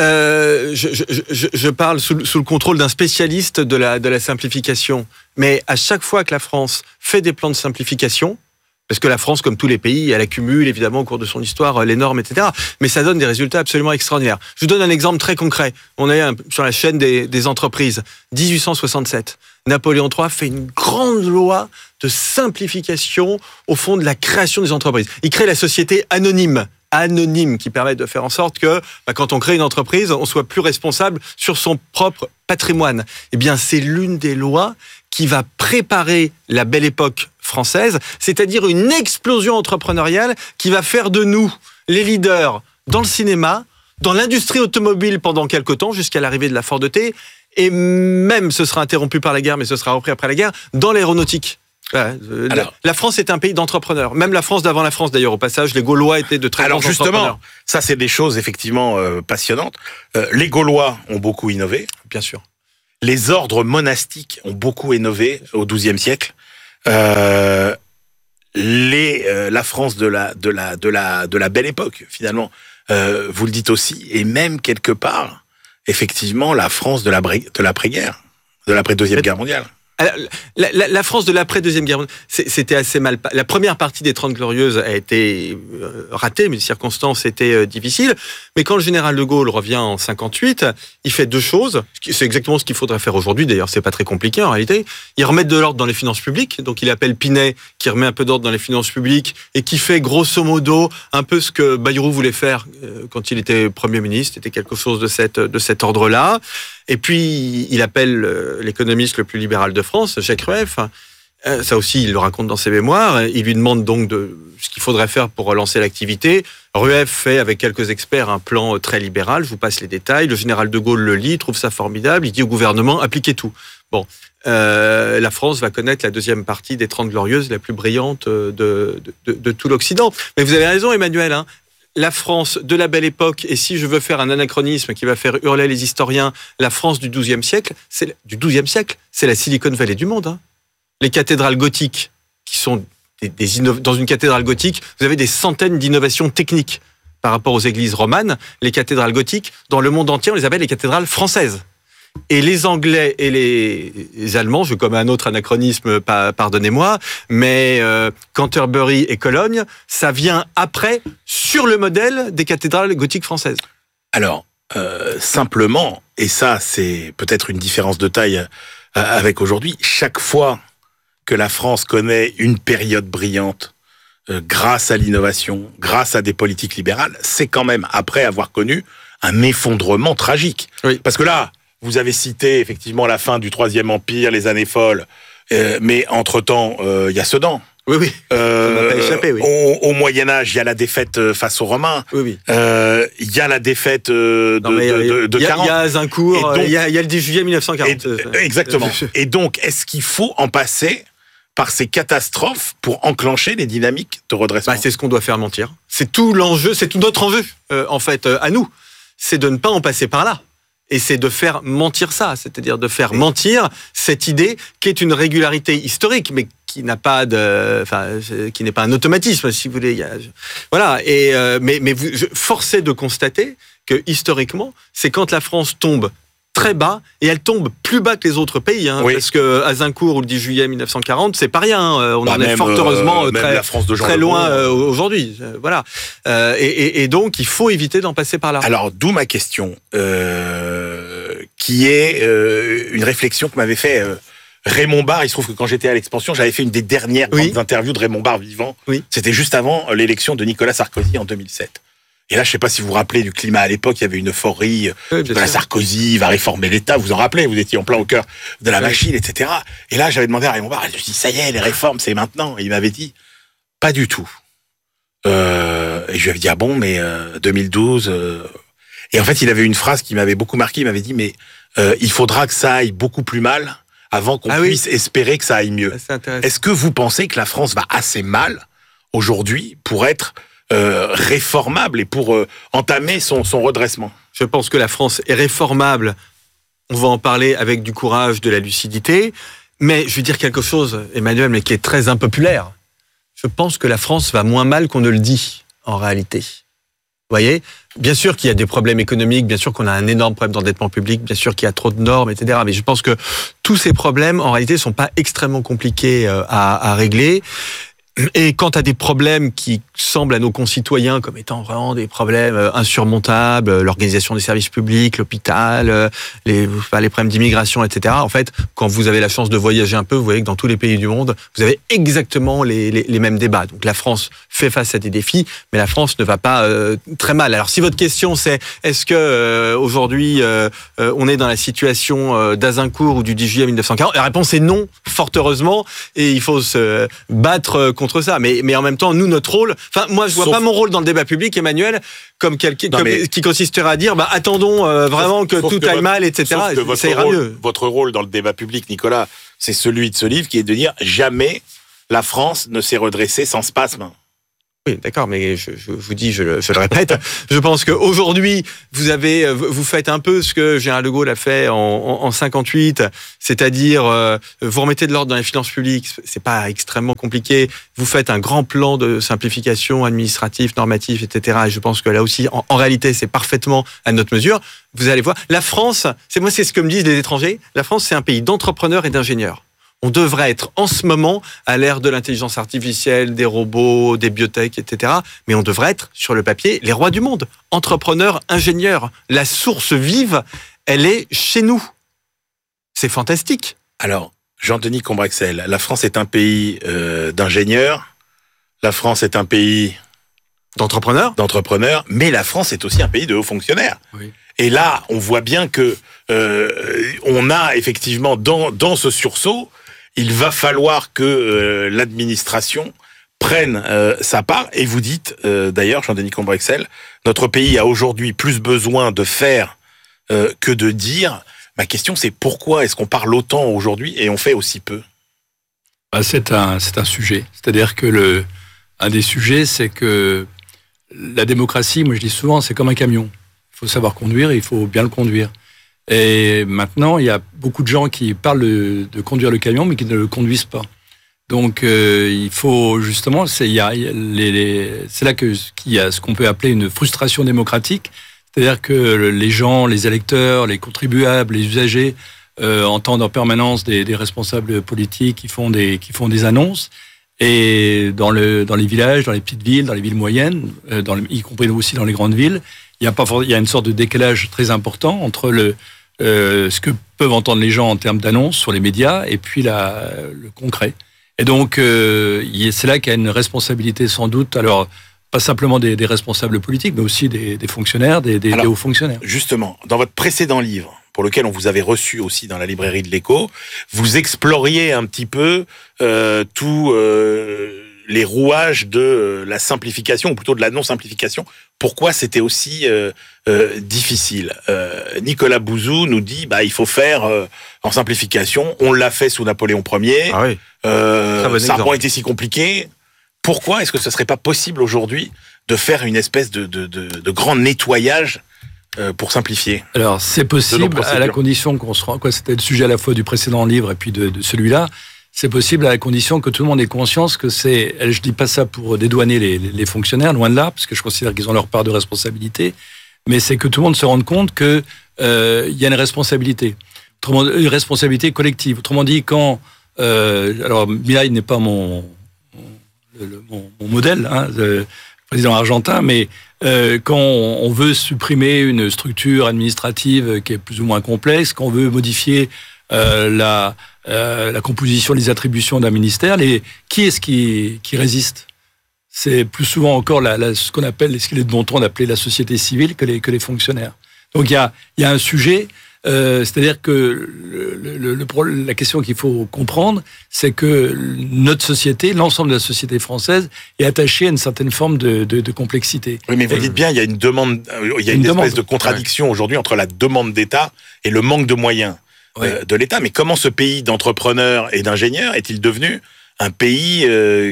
Je parle sous le contrôle d'un spécialiste de la simplification, mais à chaque fois que la France fait des plans de simplification, parce que la France, comme tous les pays, elle accumule évidemment au cours de son histoire les normes, etc. Mais ça donne des résultats absolument extraordinaires. Je vous donne un exemple très concret. On est sur la chaîne des entreprises. 1867, Napoléon III fait une grande loi de simplification au fond de la création des entreprises. Il crée la société anonyme qui permet de faire en sorte que quand on crée une entreprise, on soit plus responsable sur son propre patrimoine. Eh bien, c'est l'une des lois qui va préparer la belle époque française, c'est-à-dire une explosion entrepreneuriale qui va faire de nous les leaders dans le cinéma, dans l'industrie automobile pendant quelque temps, jusqu'à l'arrivée de la Ford T, et même, ce sera interrompu par la guerre, mais ce sera repris après la guerre, dans l'aéronautique. La France est un pays d'entrepreneurs. Même la France d'avant la France, d'ailleurs, au passage, les Gaulois étaient de très grands entrepreneurs. Alors justement, ça c'est des choses effectivement passionnantes. Les Gaulois ont beaucoup innové. Bien sûr. Les ordres monastiques ont beaucoup innové au XIIe siècle. La France de la belle époque, finalement, vous le dites aussi, et même quelque part, effectivement, la France de l'après-guerre, de l'après-deuxième guerre mondiale. La France de l'après-deuxième guerre mondiale, c'était assez mal. La première partie des 30 Glorieuses a été ratée, mais les circonstances étaient difficiles. Mais quand le général de Gaulle revient en 58, il fait deux choses. C'est exactement ce qu'il faudrait faire aujourd'hui. D'ailleurs, c'est pas très compliqué en réalité. Il remet de l'ordre dans les finances publiques. Donc, il appelle Pinet, qui remet un peu d'ordre dans les finances publiques et qui fait grosso modo un peu ce que Bayrou voulait faire quand il était Premier ministre. C'était quelque chose de cet ordre-là. Et puis, il appelle l'économiste le plus libéral de France, Jacques Rueff. Ça aussi, il le raconte dans ses mémoires. Il lui demande donc de ce qu'il faudrait faire pour relancer l'activité. Rueff fait, avec quelques experts, un plan très libéral. Je vous passe les détails. Le général de Gaulle le lit, trouve ça formidable. Il dit au gouvernement, appliquez tout. Bon, la France va connaître la deuxième partie des 30 Glorieuses, la plus brillante de tout l'Occident. Mais vous avez raison, Emmanuel, hein. La France de la belle époque, et si je veux faire un anachronisme qui va faire hurler les historiens, la France du XIIe siècle, c'est la Silicon Valley du monde. Hein. Les cathédrales gothiques, qui sont dans une cathédrale gothique, vous avez des centaines d'innovations techniques par rapport aux églises romanes. Les cathédrales gothiques, dans le monde entier, on les appelle les cathédrales françaises. Et les Anglais et les Allemands, je commets un autre anachronisme, pardonnez-moi, mais Canterbury et Cologne, ça vient après, sur le modèle des cathédrales gothiques françaises. Alors, simplement, et ça c'est peut-être une différence de taille avec aujourd'hui, chaque fois que la France connaît une période brillante, grâce à l'innovation, grâce à des politiques libérales, c'est quand même après avoir connu un effondrement tragique. Oui. Parce que là, vous avez cité effectivement la fin du Troisième Empire, les années folles, mais entre-temps, il y a Sedan. Oui, oui. Ça m'a pas échappé, oui. Au Moyen-Âge, il y a la défaite face aux Romains. Oui, oui. Il y a la défaite de 40. Il y a Azincourt, il y a le 10 juillet 1940. Exactement. Et donc, est-ce qu'il faut en passer par ces catastrophes pour enclencher les dynamiques de redressement? C'est ce qu'on doit faire mentir. C'est tout l'enjeu, c'est tout notre enjeu, en fait, à nous. C'est de ne pas en passer par là. Et c'est de faire mentir ça, c'est-à-dire de faire mentir cette idée qui est une régularité historique, mais qui n'a pas qui n'est pas un automatisme, si vous voulez. Voilà. Et mais force est de constater que historiquement, c'est quand la France tombe très bas, et elle tombe plus bas que les autres pays, hein, oui. Parce que Azincourt ou le 10 juillet 1940, c'est pas rien. Hein, on en est fort heureusement très loin aujourd'hui. Voilà. Et donc, il faut éviter d'en passer par là. Alors, d'où ma question, qui est une réflexion que m'avait fait Raymond Barre. Il se trouve que quand j'étais à l'Expansion, j'avais fait une des dernières grandes interviews de Raymond Barre vivant. Oui. C'était juste avant l'élection de Nicolas Sarkozy en 2007. Et là, je ne sais pas si vous vous rappelez du climat à l'époque, il y avait une euphorie. Sarkozy va réformer l'État, vous en rappelez, vous étiez en plein au cœur de la machine, etc. Et là, j'avais demandé à Raymond Barre, je me dis, ça y est, les réformes, c'est maintenant. Et il m'avait dit, pas du tout. Et je lui avais dit, ah bon, mais 2012... Et en fait, il avait une phrase qui m'avait beaucoup marqué, il m'avait dit, mais il faudra que ça aille beaucoup plus mal avant qu'on puisse espérer que ça aille mieux. Est-ce que vous pensez que la France va assez mal aujourd'hui pour être... réformable et pour entamer son redressement? Je pense que la France est réformable. On va en parler avec du courage, de la lucidité. Mais je vais dire quelque chose, Emmanuel, mais qui est très impopulaire. Je pense que la France va moins mal qu'on ne le dit, en réalité. Vous voyez ? Bien sûr qu'il y a des problèmes économiques, bien sûr qu'on a un énorme problème d'endettement public, bien sûr qu'il y a trop de normes, etc. Mais je pense que tous ces problèmes, en réalité, ne sont pas extrêmement compliqués à régler. Et quant à des problèmes qui semblent à nos concitoyens comme étant vraiment des problèmes insurmontables, l'organisation des services publics, l'hôpital, les problèmes d'immigration, etc. En fait, quand vous avez la chance de voyager un peu, vous voyez que dans tous les pays du monde, vous avez exactement les mêmes débats. Donc la France fait face à des défis, mais la France ne va pas très mal. Alors si votre question c'est est-ce que aujourd'hui on est dans la situation d'Azincourt ou du 10 juillet 1940, la réponse est non, fort heureusement, et il faut se battre contre ça. Mais en même temps, nous, notre rôle... Enfin, moi, je vois pas mon rôle dans le débat public, Emmanuel, comme qui consisterait à dire attendons vraiment que tout aille mal, etc. Ça ira mieux. Votre rôle dans le débat public, Nicolas, c'est celui de ce livre qui est de dire jamais la France ne s'est redressée sans spasme. Oui, d'accord, mais je vous dis, je le répète, je pense qu'aujourd'hui, vous faites un peu ce que Général de Gaulle a fait en 58, c'est-à-dire vous remettez de l'ordre dans les finances publiques, c'est pas extrêmement compliqué, vous faites un grand plan de simplification administrative, normative, etc. Et je pense que là aussi, en réalité, c'est parfaitement à notre mesure. Vous allez voir, la France, c'est ce que me disent les étrangers, la France, c'est un pays d'entrepreneurs et d'ingénieurs. On devrait être en ce moment à l'ère de l'intelligence artificielle, des robots, des biotech, etc. Mais on devrait être, sur le papier, les rois du monde. Entrepreneurs, ingénieurs. La source vive, elle est chez nous. C'est fantastique. Alors, Jean-Denis Combrexel, la France est un pays d'ingénieurs. La France est un pays d'entrepreneurs. Mais la France est aussi un pays de hauts fonctionnaires. Oui. Et là, on voit bien que on a effectivement dans ce sursaut, il va falloir que l'administration prenne sa part. Et vous dites, d'ailleurs, Jean-Denis Combrexel, notre pays a aujourd'hui plus besoin de faire que de dire. Ma question, c'est pourquoi est-ce qu'on parle autant aujourd'hui et on fait aussi peu ? C'est un sujet. C'est-à-dire que un des sujets, c'est que la démocratie, moi je dis souvent, c'est comme un camion. Il faut savoir conduire et il faut bien le conduire. Et maintenant, il y a beaucoup de gens qui parlent de conduire le camion, mais qui ne le conduisent pas. Donc, il faut justement, c'est là qu'il y a ce qu'on peut appeler une frustration démocratique. C'est-à-dire que les gens, les électeurs, les contribuables, les usagers entendent en permanence des responsables politiques qui font des annonces. Et dans les villages, dans les petites villes, dans les villes moyennes, y compris aussi dans les grandes villes, il y a une sorte de décalage très important entre ce que peuvent entendre les gens en termes d'annonces sur les médias et puis le concret. Et donc, c'est là qu'il y a une responsabilité sans doute, alors pas simplement des responsables politiques, mais aussi des fonctionnaires, des hauts fonctionnaires. Justement, dans votre précédent livre, pour lequel on vous avait reçu aussi dans la librairie de l'Écho, vous exploriez un petit peu tous les rouages de la simplification, ou plutôt de la non-simplification. Pourquoi c'était aussi difficile ? Nicolas Bouzou nous dit il faut faire en simplification. On l'a fait sous Napoléon Ier. Ah oui. Ça n'a pas été si compliqué. Pourquoi est-ce que ce ne serait pas possible aujourd'hui de faire une espèce de grand nettoyage pour simplifier? Alors, c'est possible à la condition qu'on se rend... C'était le sujet à la fois du précédent livre et puis de celui-là. C'est possible à la condition que tout le monde ait conscience que c'est... Je dis pas ça pour dédouaner les fonctionnaires, loin de là, parce que je considère qu'ils ont leur part de responsabilité, mais c'est que tout le monde se rende compte que y a une responsabilité. Autrement, une responsabilité collective. Autrement dit, quand... alors, Milei n'est pas mon modèle, le président argentin, mais quand on veut supprimer une structure administrative qui est plus ou moins complexe, quand on veut modifier la composition des attributions d'un ministère, qui est-ce qui résiste ? C'est plus souvent encore ce qu'on appelle, ce qu'il est de bon ton d'appeler la société civile que les fonctionnaires. Donc il y a un sujet, c'est-à-dire que la question qu'il faut comprendre, c'est que notre société, l'ensemble de la société française, est attachée à une certaine forme de complexité. Oui, mais vous dites bien, il y a une demande, il y a une espèce de contradiction aujourd'hui entre la demande d'État et le manque de moyens de l'État. Mais comment ce pays d'entrepreneurs et d'ingénieurs est-il devenu un pays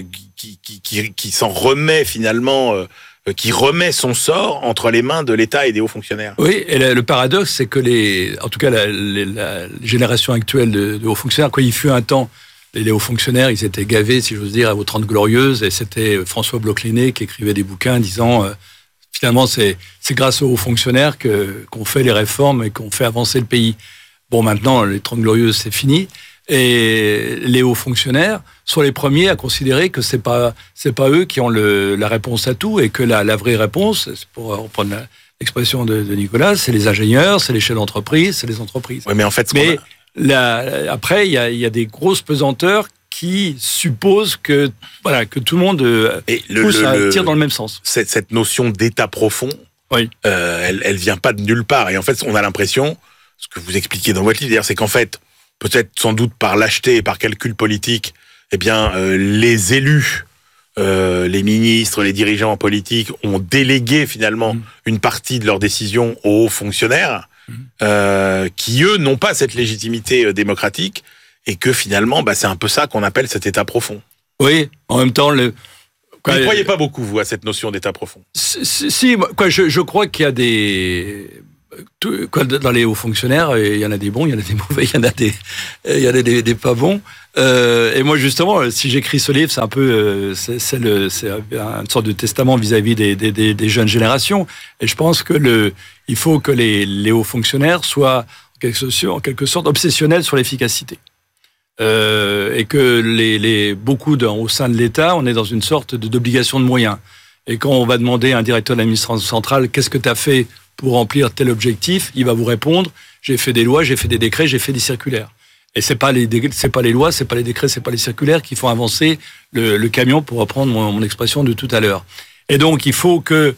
qui s'en remet finalement, qui remet son sort entre les mains de l'État et des hauts fonctionnaires? Oui, et le paradoxe, c'est que en tout cas, la génération actuelle de hauts fonctionnaires, quand il fut un temps, les hauts fonctionnaires, ils étaient gavés, si j'ose dire, aux 30 Glorieuses, et c'était François Bloch-Lenné qui écrivait des bouquins disant finalement, c'est grâce aux hauts fonctionnaires qu'on fait les réformes et qu'on fait avancer le pays. Bon, maintenant, les 30 Glorieuses, c'est fini. Et les hauts fonctionnaires sont les premiers à considérer que c'est pas eux qui ont la réponse à tout et que la vraie réponse, pour reprendre l'expression de Nicolas, c'est les ingénieurs, c'est les chefs d'entreprise, c'est les entreprises. Oui, mais en fait, après, il y a des grosses pesanteurs qui supposent que tout le monde tire dans le même sens. Cette notion d'État profond, elle vient pas de nulle part. Et en fait, on a l'impression, ce que vous expliquez dans votre livre, d'ailleurs, c'est qu'en fait, peut-être sans doute par lâcheté et par calcul politique, les élus, les ministres, les dirigeants politiques ont délégué finalement une partie de leurs décisions aux hauts fonctionnaires, qui eux n'ont pas cette légitimité démocratique, et que finalement, c'est un peu ça qu'on appelle cet État profond. Oui, en même temps... Vous ne croyez pas beaucoup, vous, à cette notion d'état profond? Si, je crois qu'il y a des... Dans les hauts fonctionnaires, il y en a des bons, il y en a des mauvais, il y en a des pas bons. Et moi, justement, si j'écris ce livre, c'est un peu, c'est une sorte de testament vis-à-vis des jeunes générations. Et je pense que il faut que les hauts fonctionnaires soient en quelque sorte obsessionnels sur l'efficacité. Et que beaucoup au sein de l'État, on est dans une sorte d'obligation de moyens. Et quand on va demander à un directeur de l'administration centrale, qu'est-ce que tu as fait pour remplir tel objectif, il va vous répondre, j'ai fait des lois, j'ai fait des décrets, j'ai fait des circulaires. Et c'est pas les lois, c'est pas les décrets, c'est pas les circulaires qui font avancer le camion, pour reprendre mon expression de tout à l'heure. Et donc, il faut que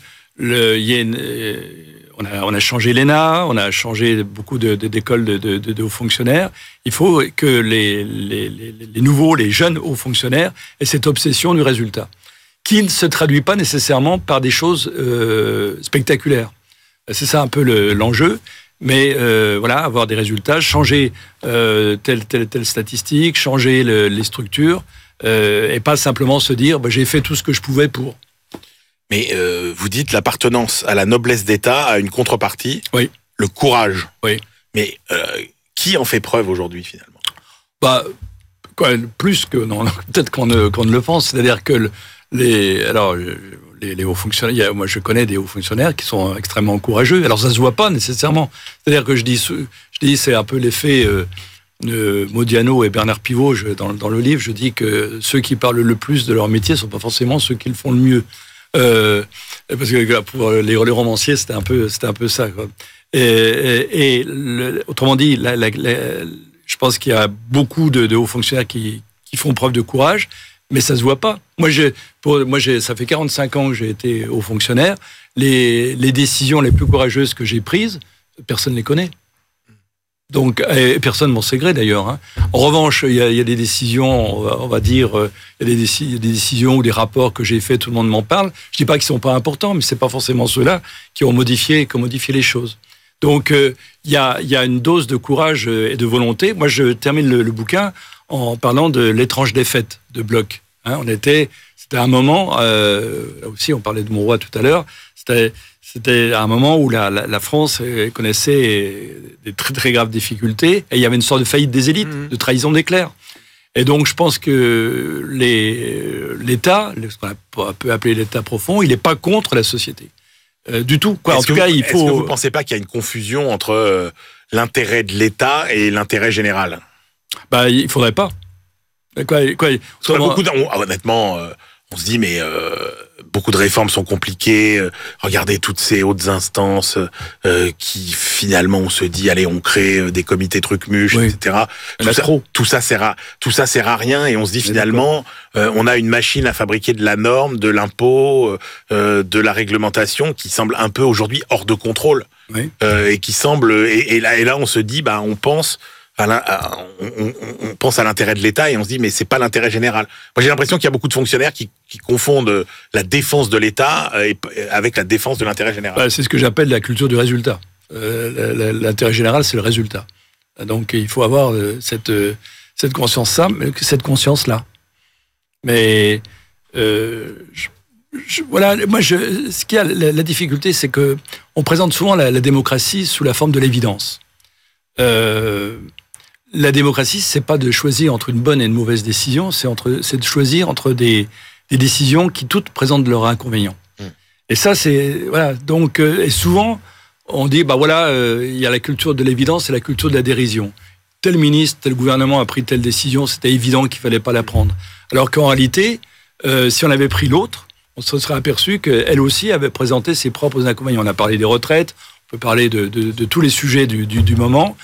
on a changé l'ENA, on a changé beaucoup d'écoles de hauts fonctionnaires. Il faut que les jeunes hauts fonctionnaires aient cette obsession du résultat, qui ne se traduit pas nécessairement par des choses spectaculaires. C'est ça un peu l'enjeu. Mais avoir des résultats, changer telle statistique, changer les structures, et pas simplement se dire j'ai fait tout ce que je pouvais pour. Mais vous dites l'appartenance à la noblesse d'État a une contrepartie, oui. Le courage. Oui. Mais qui en fait preuve aujourd'hui finalement? Plus que non, peut-être qu'on ne le pense. C'est-à-dire que les hauts fonctionnaires, moi je connais des hauts fonctionnaires qui sont extrêmement courageux. Alors ça se voit pas nécessairement. C'est-à-dire que je dis c'est un peu l'effet de Modiano et Bernard Pivot. Dans le livre, je dis que ceux qui parlent le plus de leur métier sont pas forcément ceux qui le font le mieux. Parce que pour les romanciers, c'était un peu ça, quoi. Autrement dit, je pense qu'il y a beaucoup de hauts fonctionnaires qui font preuve de courage, mais ça se voit pas. Moi, ça fait 45 ans que j'ai été haut fonctionnaire. Les décisions les plus courageuses que j'ai prises, personne ne les connaît. Donc, et personne m'en sait gré d'ailleurs. Hein. En revanche, il y a des décisions, on va dire, il y a des décisions ou des rapports que j'ai faits, tout le monde m'en parle. Je dis pas qu'ils sont pas importants, mais c'est pas forcément ceux-là qui ont modifié les choses. Donc, il y a une dose de courage et de volonté. Moi, je termine le bouquin en parlant de l'étrange défaite de Bloch. Hein, c'était un moment, là aussi on parlait de Monroy tout à l'heure, c'était un moment où la France connaissait des très très graves difficultés et il y avait une sorte de faillite des élites, de trahison des clercs. Et donc je pense que l'État, ce qu'on peut appeler l'État profond, il n'est pas contre la société. Du tout. En tout cas, il faut... Est-ce que vous ne pensez pas qu'il y a une confusion entre l'intérêt de l'État et l'intérêt général? Il ne faudrait pas. Honnêtement, on se dit, mais beaucoup de réformes sont compliquées. Regardez toutes ces hautes instances qui, finalement, on se dit, allez, on crée des comités trucs-muches, oui. etc. Tout ça sert à rien. Et on se dit, finalement, on a une machine à fabriquer de la norme, de l'impôt, de la réglementation qui semble un peu aujourd'hui hors de contrôle. Oui. Et qui semble... Et là, on se dit, on pense... on pense à l'intérêt de l'État et on se dit mais c'est pas l'intérêt général. Moi j'ai l'impression qu'il y a beaucoup de fonctionnaires qui confondent la défense de l'État avec la défense de l'intérêt général. C'est ce que j'appelle la culture du résultat. L'intérêt général c'est le résultat. Donc il faut avoir cette conscience-là. Mais voilà, moi ce qu'il y a la difficulté c'est que on présente souvent la démocratie sous la forme de l'évidence. La démocratie, c'est pas de choisir entre une bonne et une mauvaise décision, c'est de choisir entre des décisions qui toutes présentent leurs inconvénients. Et ça, c'est voilà. Donc, et souvent, on dit il y a la culture de l'évidence et la culture de la dérision. Tel ministre, tel gouvernement a pris telle décision, c'était évident qu'il fallait pas la prendre. Alors qu'en réalité, si on avait pris l'autre, on se serait aperçu qu'elle aussi avait présenté ses propres inconvénients. On a parlé des retraites. On peut parler de tous les sujets du moment.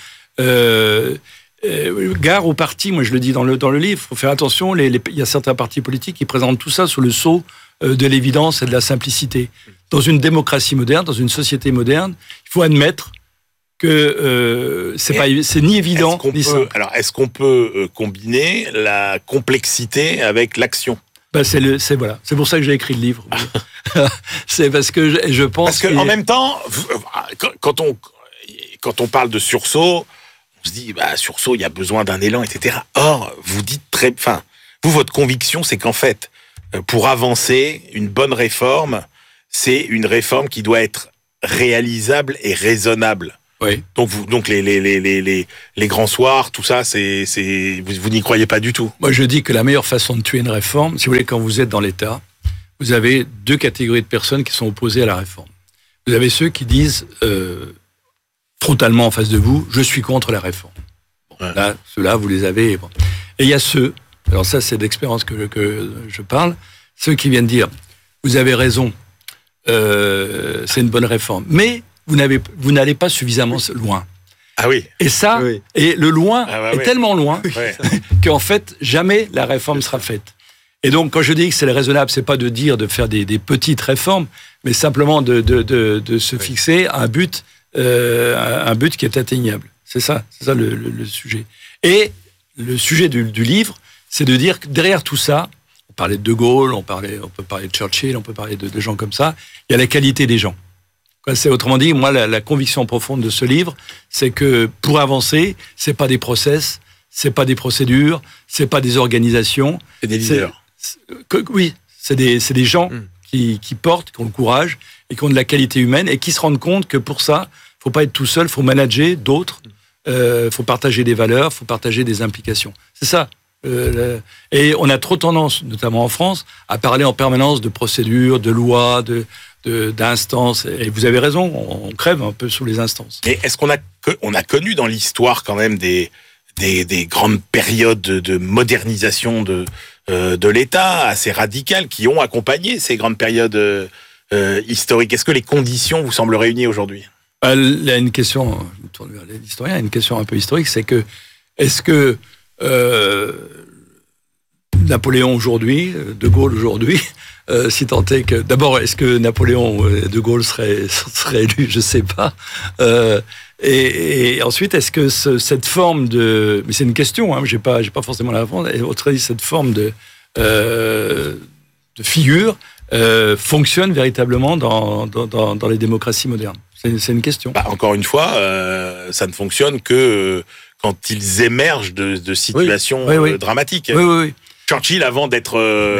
Gare aux partis, moi je le dis dans le livre, il faut faire attention, il y a certains partis politiques qui présentent tout ça sous le sceau de l'évidence et de la simplicité. Dans une démocratie moderne, dans une société moderne, il faut admettre que c'est ni évident ni simple. Alors, est-ce qu'on peut combiner la complexité avec l'action? C'est pour ça que j'ai écrit le livre. C'est parce que je pense... Parce qu'en même temps, quand on parle de sursaut, on se dit, sursaut, il y a besoin d'un élan, etc. Or, vous dites Vous, votre conviction, c'est qu'en fait, pour avancer, une bonne réforme, c'est une réforme qui doit être réalisable et raisonnable. Oui. Donc les grands soirs, tout ça, vous n'y croyez pas du tout. Moi, je dis que la meilleure façon de tuer une réforme, si vous voulez, quand vous êtes dans l'État, vous avez deux catégories de personnes qui sont opposées à la réforme. Vous avez ceux qui disent frontalement en face de vous, je suis contre la réforme. Bon, ouais. Là, ceux-là, vous les avez. Bon. Et il y a ceux, alors ça, c'est d'expérience que je parle, ceux qui viennent dire, vous avez raison, c'est une bonne réforme, mais vous n'allez pas suffisamment loin. Ah oui. Et ça, oui. Et le loin est tellement loin qu'en fait, jamais la réforme sera faite. Et donc, quand je dis que c'est raisonnable, c'est pas de dire de faire des petites réformes, mais simplement de se fixer un but qui est atteignable. C'est ça le sujet. Et le sujet du livre, c'est de dire que derrière tout ça, on parlait de De Gaulle, on peut parler de Churchill, on peut parler de gens comme ça, il y a la qualité des gens. C'est autrement dit, moi, la conviction profonde de ce livre, c'est que pour avancer, c'est pas des process, c'est pas des procédures, c'est pas des organisations. C'est des leaders. Oui, c'est des gens qui portent, qui ont le courage et qui ont de la qualité humaine et qui se rendent compte que pour ça, faut pas être tout seul, faut manager d'autres, faut partager des valeurs, faut partager des implications. C'est ça. Et on a trop tendance, notamment en France, à parler en permanence de procédures, de lois, d'instances. Et vous avez raison, on crève un peu sous les instances. Et est-ce qu'on a connu dans l'histoire quand même des grandes périodes de modernisation de l'État assez radicales qui ont accompagné ces grandes périodes historiques? Est-ce que les conditions vous semblent réunies aujourd'hui? Il y a une question, je me tourne vers l'historien, une question un peu historique, c'est que est-ce que Napoléon aujourd'hui, De Gaulle aujourd'hui, si tant est que... D'abord, est-ce que Napoléon et De Gaulle seraient élus? Je ne sais pas. Et ensuite, est-ce que cette forme de... Mais c'est une question, hein, j'ai pas forcément la réponse. Et autrement dit, cette forme de figure fonctionne véritablement dans les démocraties modernes. C'est une question. Encore une fois, ça ne fonctionne que quand ils émergent de situations dramatiques. Oui. Churchill, avant d'être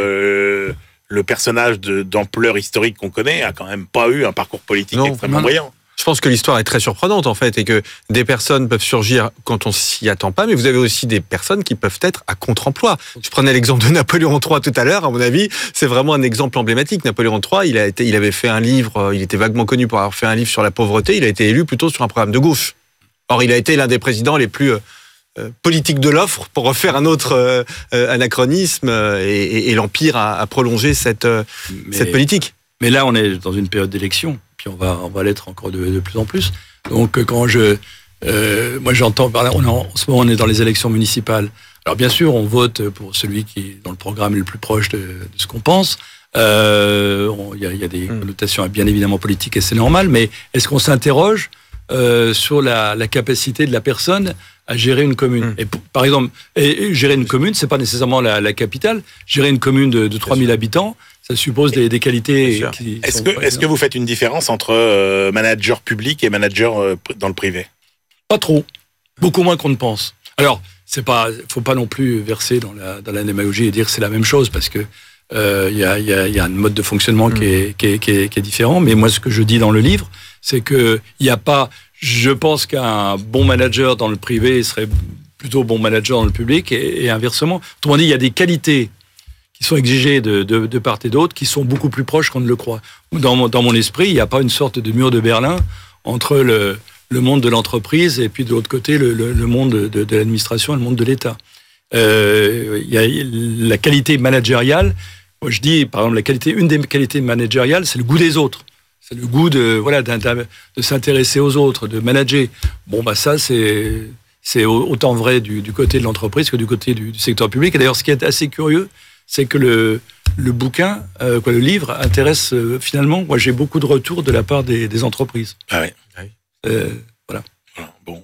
le personnage d'ampleur historique qu'on connaît, a quand même pas eu un parcours politique extrêmement brillant. Je pense que l'histoire est très surprenante, en fait, et que des personnes peuvent surgir quand on s'y attend pas, mais vous avez aussi des personnes qui peuvent être à contre-emploi. Je prenais l'exemple de Napoléon III tout à l'heure, à mon avis, c'est vraiment un exemple emblématique. Napoléon III, il avait fait un livre, il était vaguement connu pour avoir fait un livre sur la pauvreté, il a été élu plutôt sur un programme de gauche. Or, il a été l'un des présidents les plus politiques de l'offre, pour refaire un autre anachronisme, et l'Empire a prolongé cette politique. Mais là, on est dans une période d'élection. Puis on va l'être encore de plus en plus. Donc quand moi j'entends par là, en ce moment on est dans les élections municipales. Alors bien sûr on vote pour celui qui est dans le programme le plus proche de ce qu'on pense. Il y a des connotations bien évidemment politiques et c'est normal. Mais est-ce qu'on s'interroge sur la capacité de la personne à gérer une commune? Et par exemple, gérer une commune, c'est pas nécessairement la capitale. Gérer une commune de 3000 habitants, ça suppose des qualités. Est-ce que vous faites une différence entre manager public et manager dans le privé? Pas trop. Beaucoup moins qu'on ne pense. Alors, faut pas non plus verser dans la démagogie et dire que c'est la même chose, parce que il y a un mode de fonctionnement qui est différent. Mais moi, ce que je dis dans le livre, c'est que il y a pas. Je pense qu'un bon manager dans le privé serait plutôt bon manager dans le public et inversement. Autrement dit, il y a des qualités qui sont exigées de part et d'autre, qui sont beaucoup plus proches qu'on ne le croit. Dans mon esprit, il n'y a pas une sorte de mur de Berlin entre le monde de l'entreprise et puis de l'autre côté le monde de l'administration et le monde de l'État. Il y a la qualité managériale. Moi, je dis, par exemple, une des qualités managériales, c'est le goût des autres. C'est le goût de s'intéresser aux autres, de manager. Bon, ça, c'est autant vrai du côté de l'entreprise que du côté du secteur public. Et d'ailleurs, ce qui est assez curieux, c'est que le bouquin, le livre, intéresse finalement. Moi, j'ai beaucoup de retours de la part des entreprises. Ah oui. Voilà. Bon.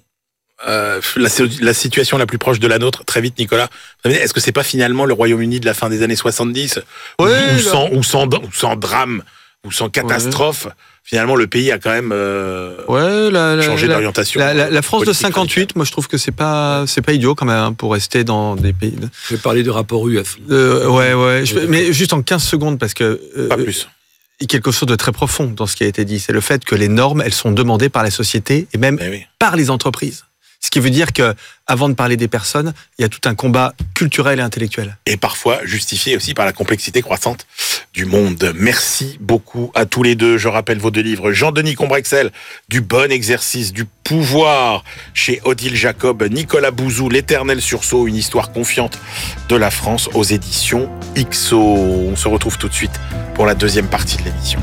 La situation la plus proche de la nôtre, très vite, Nicolas. Est-ce que c'est pas finalement le Royaume-Uni de la fin des années 70, où sans drame, ou sans catastrophe, finalement, le pays a quand même changé d'orientation. La France de 58, moi je trouve que c'est pas idiot quand même pour rester dans des pays. Je vais parler de rapport UF. Mais juste en 15 secondes parce que pas plus. Il y a quelque chose de très profond dans ce qui a été dit, c'est le fait que les normes, elles sont demandées par la société et même par les entreprises. Ce qui veut dire que, avant de parler des personnes, il y a tout un combat culturel et intellectuel. Et parfois justifié aussi par la complexité croissante du monde. Merci beaucoup à tous les deux. Je rappelle vos deux livres. Jean-Denis Combrexel, Du bon exercice du pouvoir, chez Odile Jacob. Nicolas Bouzou, L'éternel sursaut, une histoire confiante de la France, aux éditions XO. On se retrouve tout de suite pour la deuxième partie de l'émission.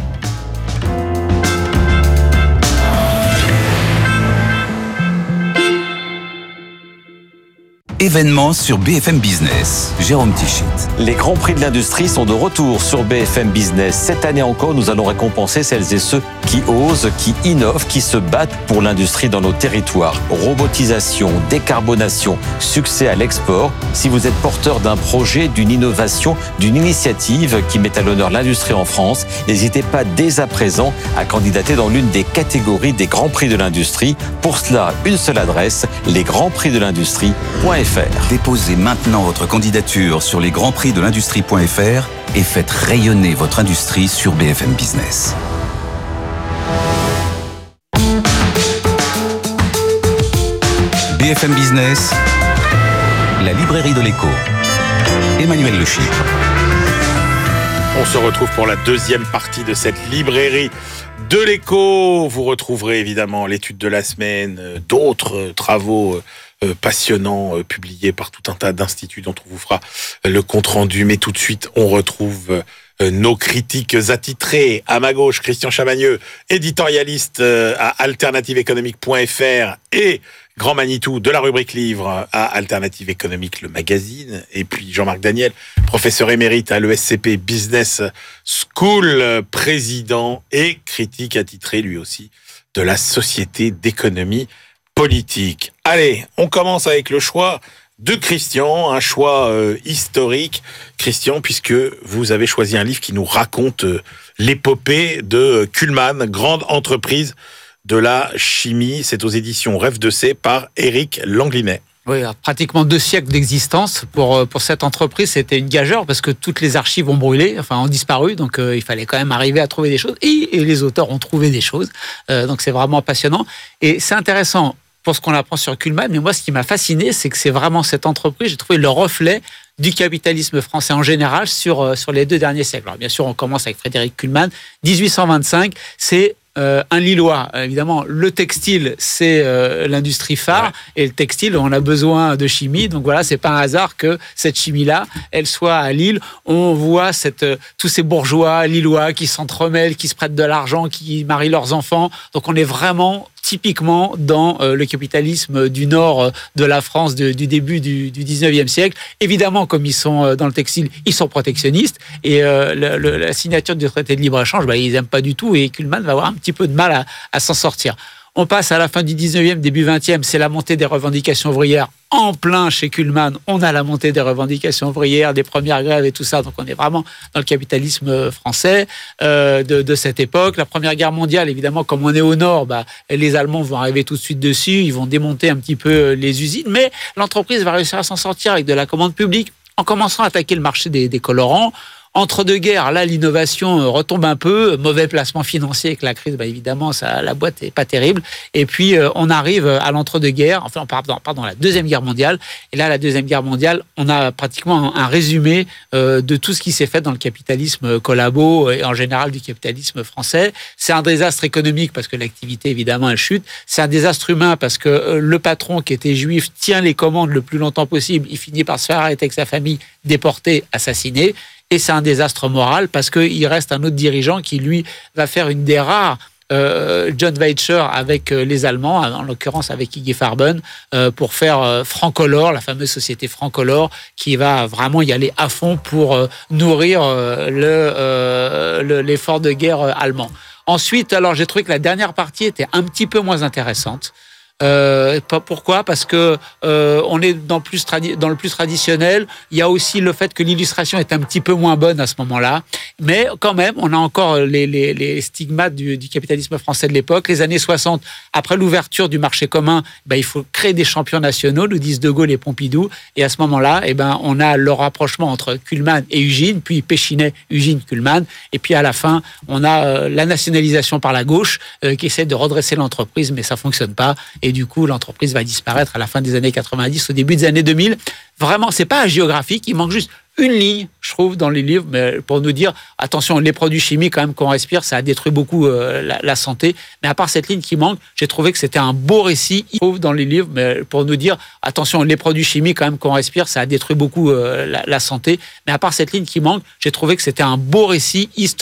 Événements sur BFM Business. Jérôme Tichit. Les grands prix de l'industrie sont de retour sur BFM Business. Cette année encore, nous allons récompenser celles et ceux qui osent, qui innovent, qui se battent pour l'industrie dans nos territoires. Robotisation, décarbonation, succès à l'export. Si vous êtes porteur d'un projet, d'une innovation, d'une initiative qui met à l'honneur l'industrie en France, n'hésitez pas dès à présent à candidater dans l'une des catégories des grands prix de l'industrie. Pour cela, une seule adresse, lesgrandsprixdelindustrie.fr. Déposez maintenant votre candidature sur lesgrandsprixdelindustrie.fr et faites rayonner votre industrie sur BFM Business. BFM Business, la librairie de l'écho. Emmanuel Le Chypre. On se retrouve pour la deuxième partie de cette librairie de l'écho. Vous retrouverez évidemment l'étude de la semaine, d'autres travaux passionnants publiés par tout un tas d'instituts dont on vous fera le compte-rendu. Mais tout de suite, on retrouve nos critiques attitrés. À ma gauche, Christian Chavagneux, éditorialiste à alternativeéconomique.fr et Grand Manitou de la rubrique livre à Alternative Économique, le magazine. Et puis Jean-Marc Daniel, professeur émérite à l'ESCP Business School, président et critique attitré lui aussi de la Société d'économie politique. Allez, on commence avec le choix de Christian, un choix historique. Christian, puisque vous avez choisi un livre qui nous raconte l'épopée de Kuhlmann, grande entreprise de la chimie. C'est aux éditions Rêve de C par Éric Langlinet. Oui, alors, pratiquement 2 siècles d'existence pour cette entreprise. C'était une gageure parce que toutes les archives ont brûlé, ont disparu. Donc, il fallait quand même arriver à trouver des choses. Et les auteurs ont trouvé des choses. Donc, c'est vraiment passionnant. Et c'est intéressant pour ce qu'on apprend sur Kuhlmann. Mais moi, ce qui m'a fasciné, c'est que c'est vraiment cette entreprise, j'ai trouvé le reflet du capitalisme français en général sur les 2 derniers siècles. Alors, bien sûr, on commence avec Frédéric Kuhlmann. 1825, c'est un Lillois. Évidemment, le textile, c'est l'industrie phare. Ouais. Et le textile, on a besoin de chimie. Donc voilà, c'est pas un hasard que cette chimie-là, elle soit à Lille. On voit tous ces bourgeois lillois qui s'entremêlent, qui se prêtent de l'argent, qui marient leurs enfants. Donc on est vraiment typiquement dans le capitalisme du nord de la France du début du 19e siècle. Évidemment, comme ils sont dans le textile, ils sont protectionnistes. Et la signature du traité de libre-échange, ils n'aiment pas du tout. Et Kuhlmann va avoir un petit peu de mal à s'en sortir. On passe à la fin du 19e, début 20e, c'est la montée des revendications ouvrières. En plein chez Kuhlmann, on a la montée des revendications ouvrières, des premières grèves et tout ça. Donc on est vraiment dans le capitalisme français de cette époque. La Première Guerre mondiale, évidemment, comme on est au nord, les Allemands vont arriver tout de suite dessus. Ils vont démonter un petit peu les usines. Mais l'entreprise va réussir à s'en sortir avec de la commande publique en commençant à attaquer le marché des colorants. Entre deux guerres, là, l'innovation retombe un peu. Mauvais placement financier avec la crise, évidemment, la boîte n'est pas terrible. Et puis, on arrive à l'entre-deux-guerres, la Deuxième Guerre mondiale. Et là, la Deuxième Guerre mondiale, on a pratiquement un résumé de tout ce qui s'est fait dans le capitalisme collabo et en général du capitalisme français. C'est un désastre économique parce que l'activité, évidemment, elle chute. C'est un désastre humain parce que le patron qui était juif tient les commandes le plus longtemps possible. Il finit par se faire arrêter avec sa famille, déporté, assassiné. Et c'est un désastre moral parce qu'il reste un autre dirigeant qui, lui, va faire une des rares, John Weitscher avec les Allemands, en l'occurrence avec IG Farben, pour faire Francolor, la fameuse société Francolor, qui va vraiment y aller à fond pour nourrir l'effort de guerre allemand. Ensuite, alors j'ai trouvé que la dernière partie était un petit peu moins intéressante. Pourquoi ? Parce que on est dans le plus traditionnel. Il y a aussi le fait que l'illustration est un petit peu moins bonne à ce moment-là. Mais quand même, on a encore les stigmates du capitalisme français de l'époque. Les années 60, après l'ouverture du marché commun, il faut créer des champions nationaux, nous disent De Gaulle et Pompidou. Et à ce moment-là, on a le rapprochement entre Kuhlmann et Ugine, puis Péchinet, Ugine, Kuhlmann. Et puis à la fin, on a la nationalisation par la gauche qui essaie de redresser l'entreprise, mais ça fonctionne pas. Et du coup, l'entreprise va disparaître à la fin des années 90, au début des années 2000. Vraiment, c'est pas géographique, il manque juste une ligne, je trouve, dans les livres, mais pour nous dire, attention, les produits chimiques, quand même, qu'on respire, ça a détruit beaucoup la santé. Mais à part cette ligne qui manque, j'ai trouvé que c'était un beau récit. Il trouve dans les livres, mais pour nous dire, attention, les produits chimiques, quand même, qu'on respire, ça a détruit beaucoup la santé. Mais à part cette ligne qui manque, j'ai trouvé que c'était un beau récit historique.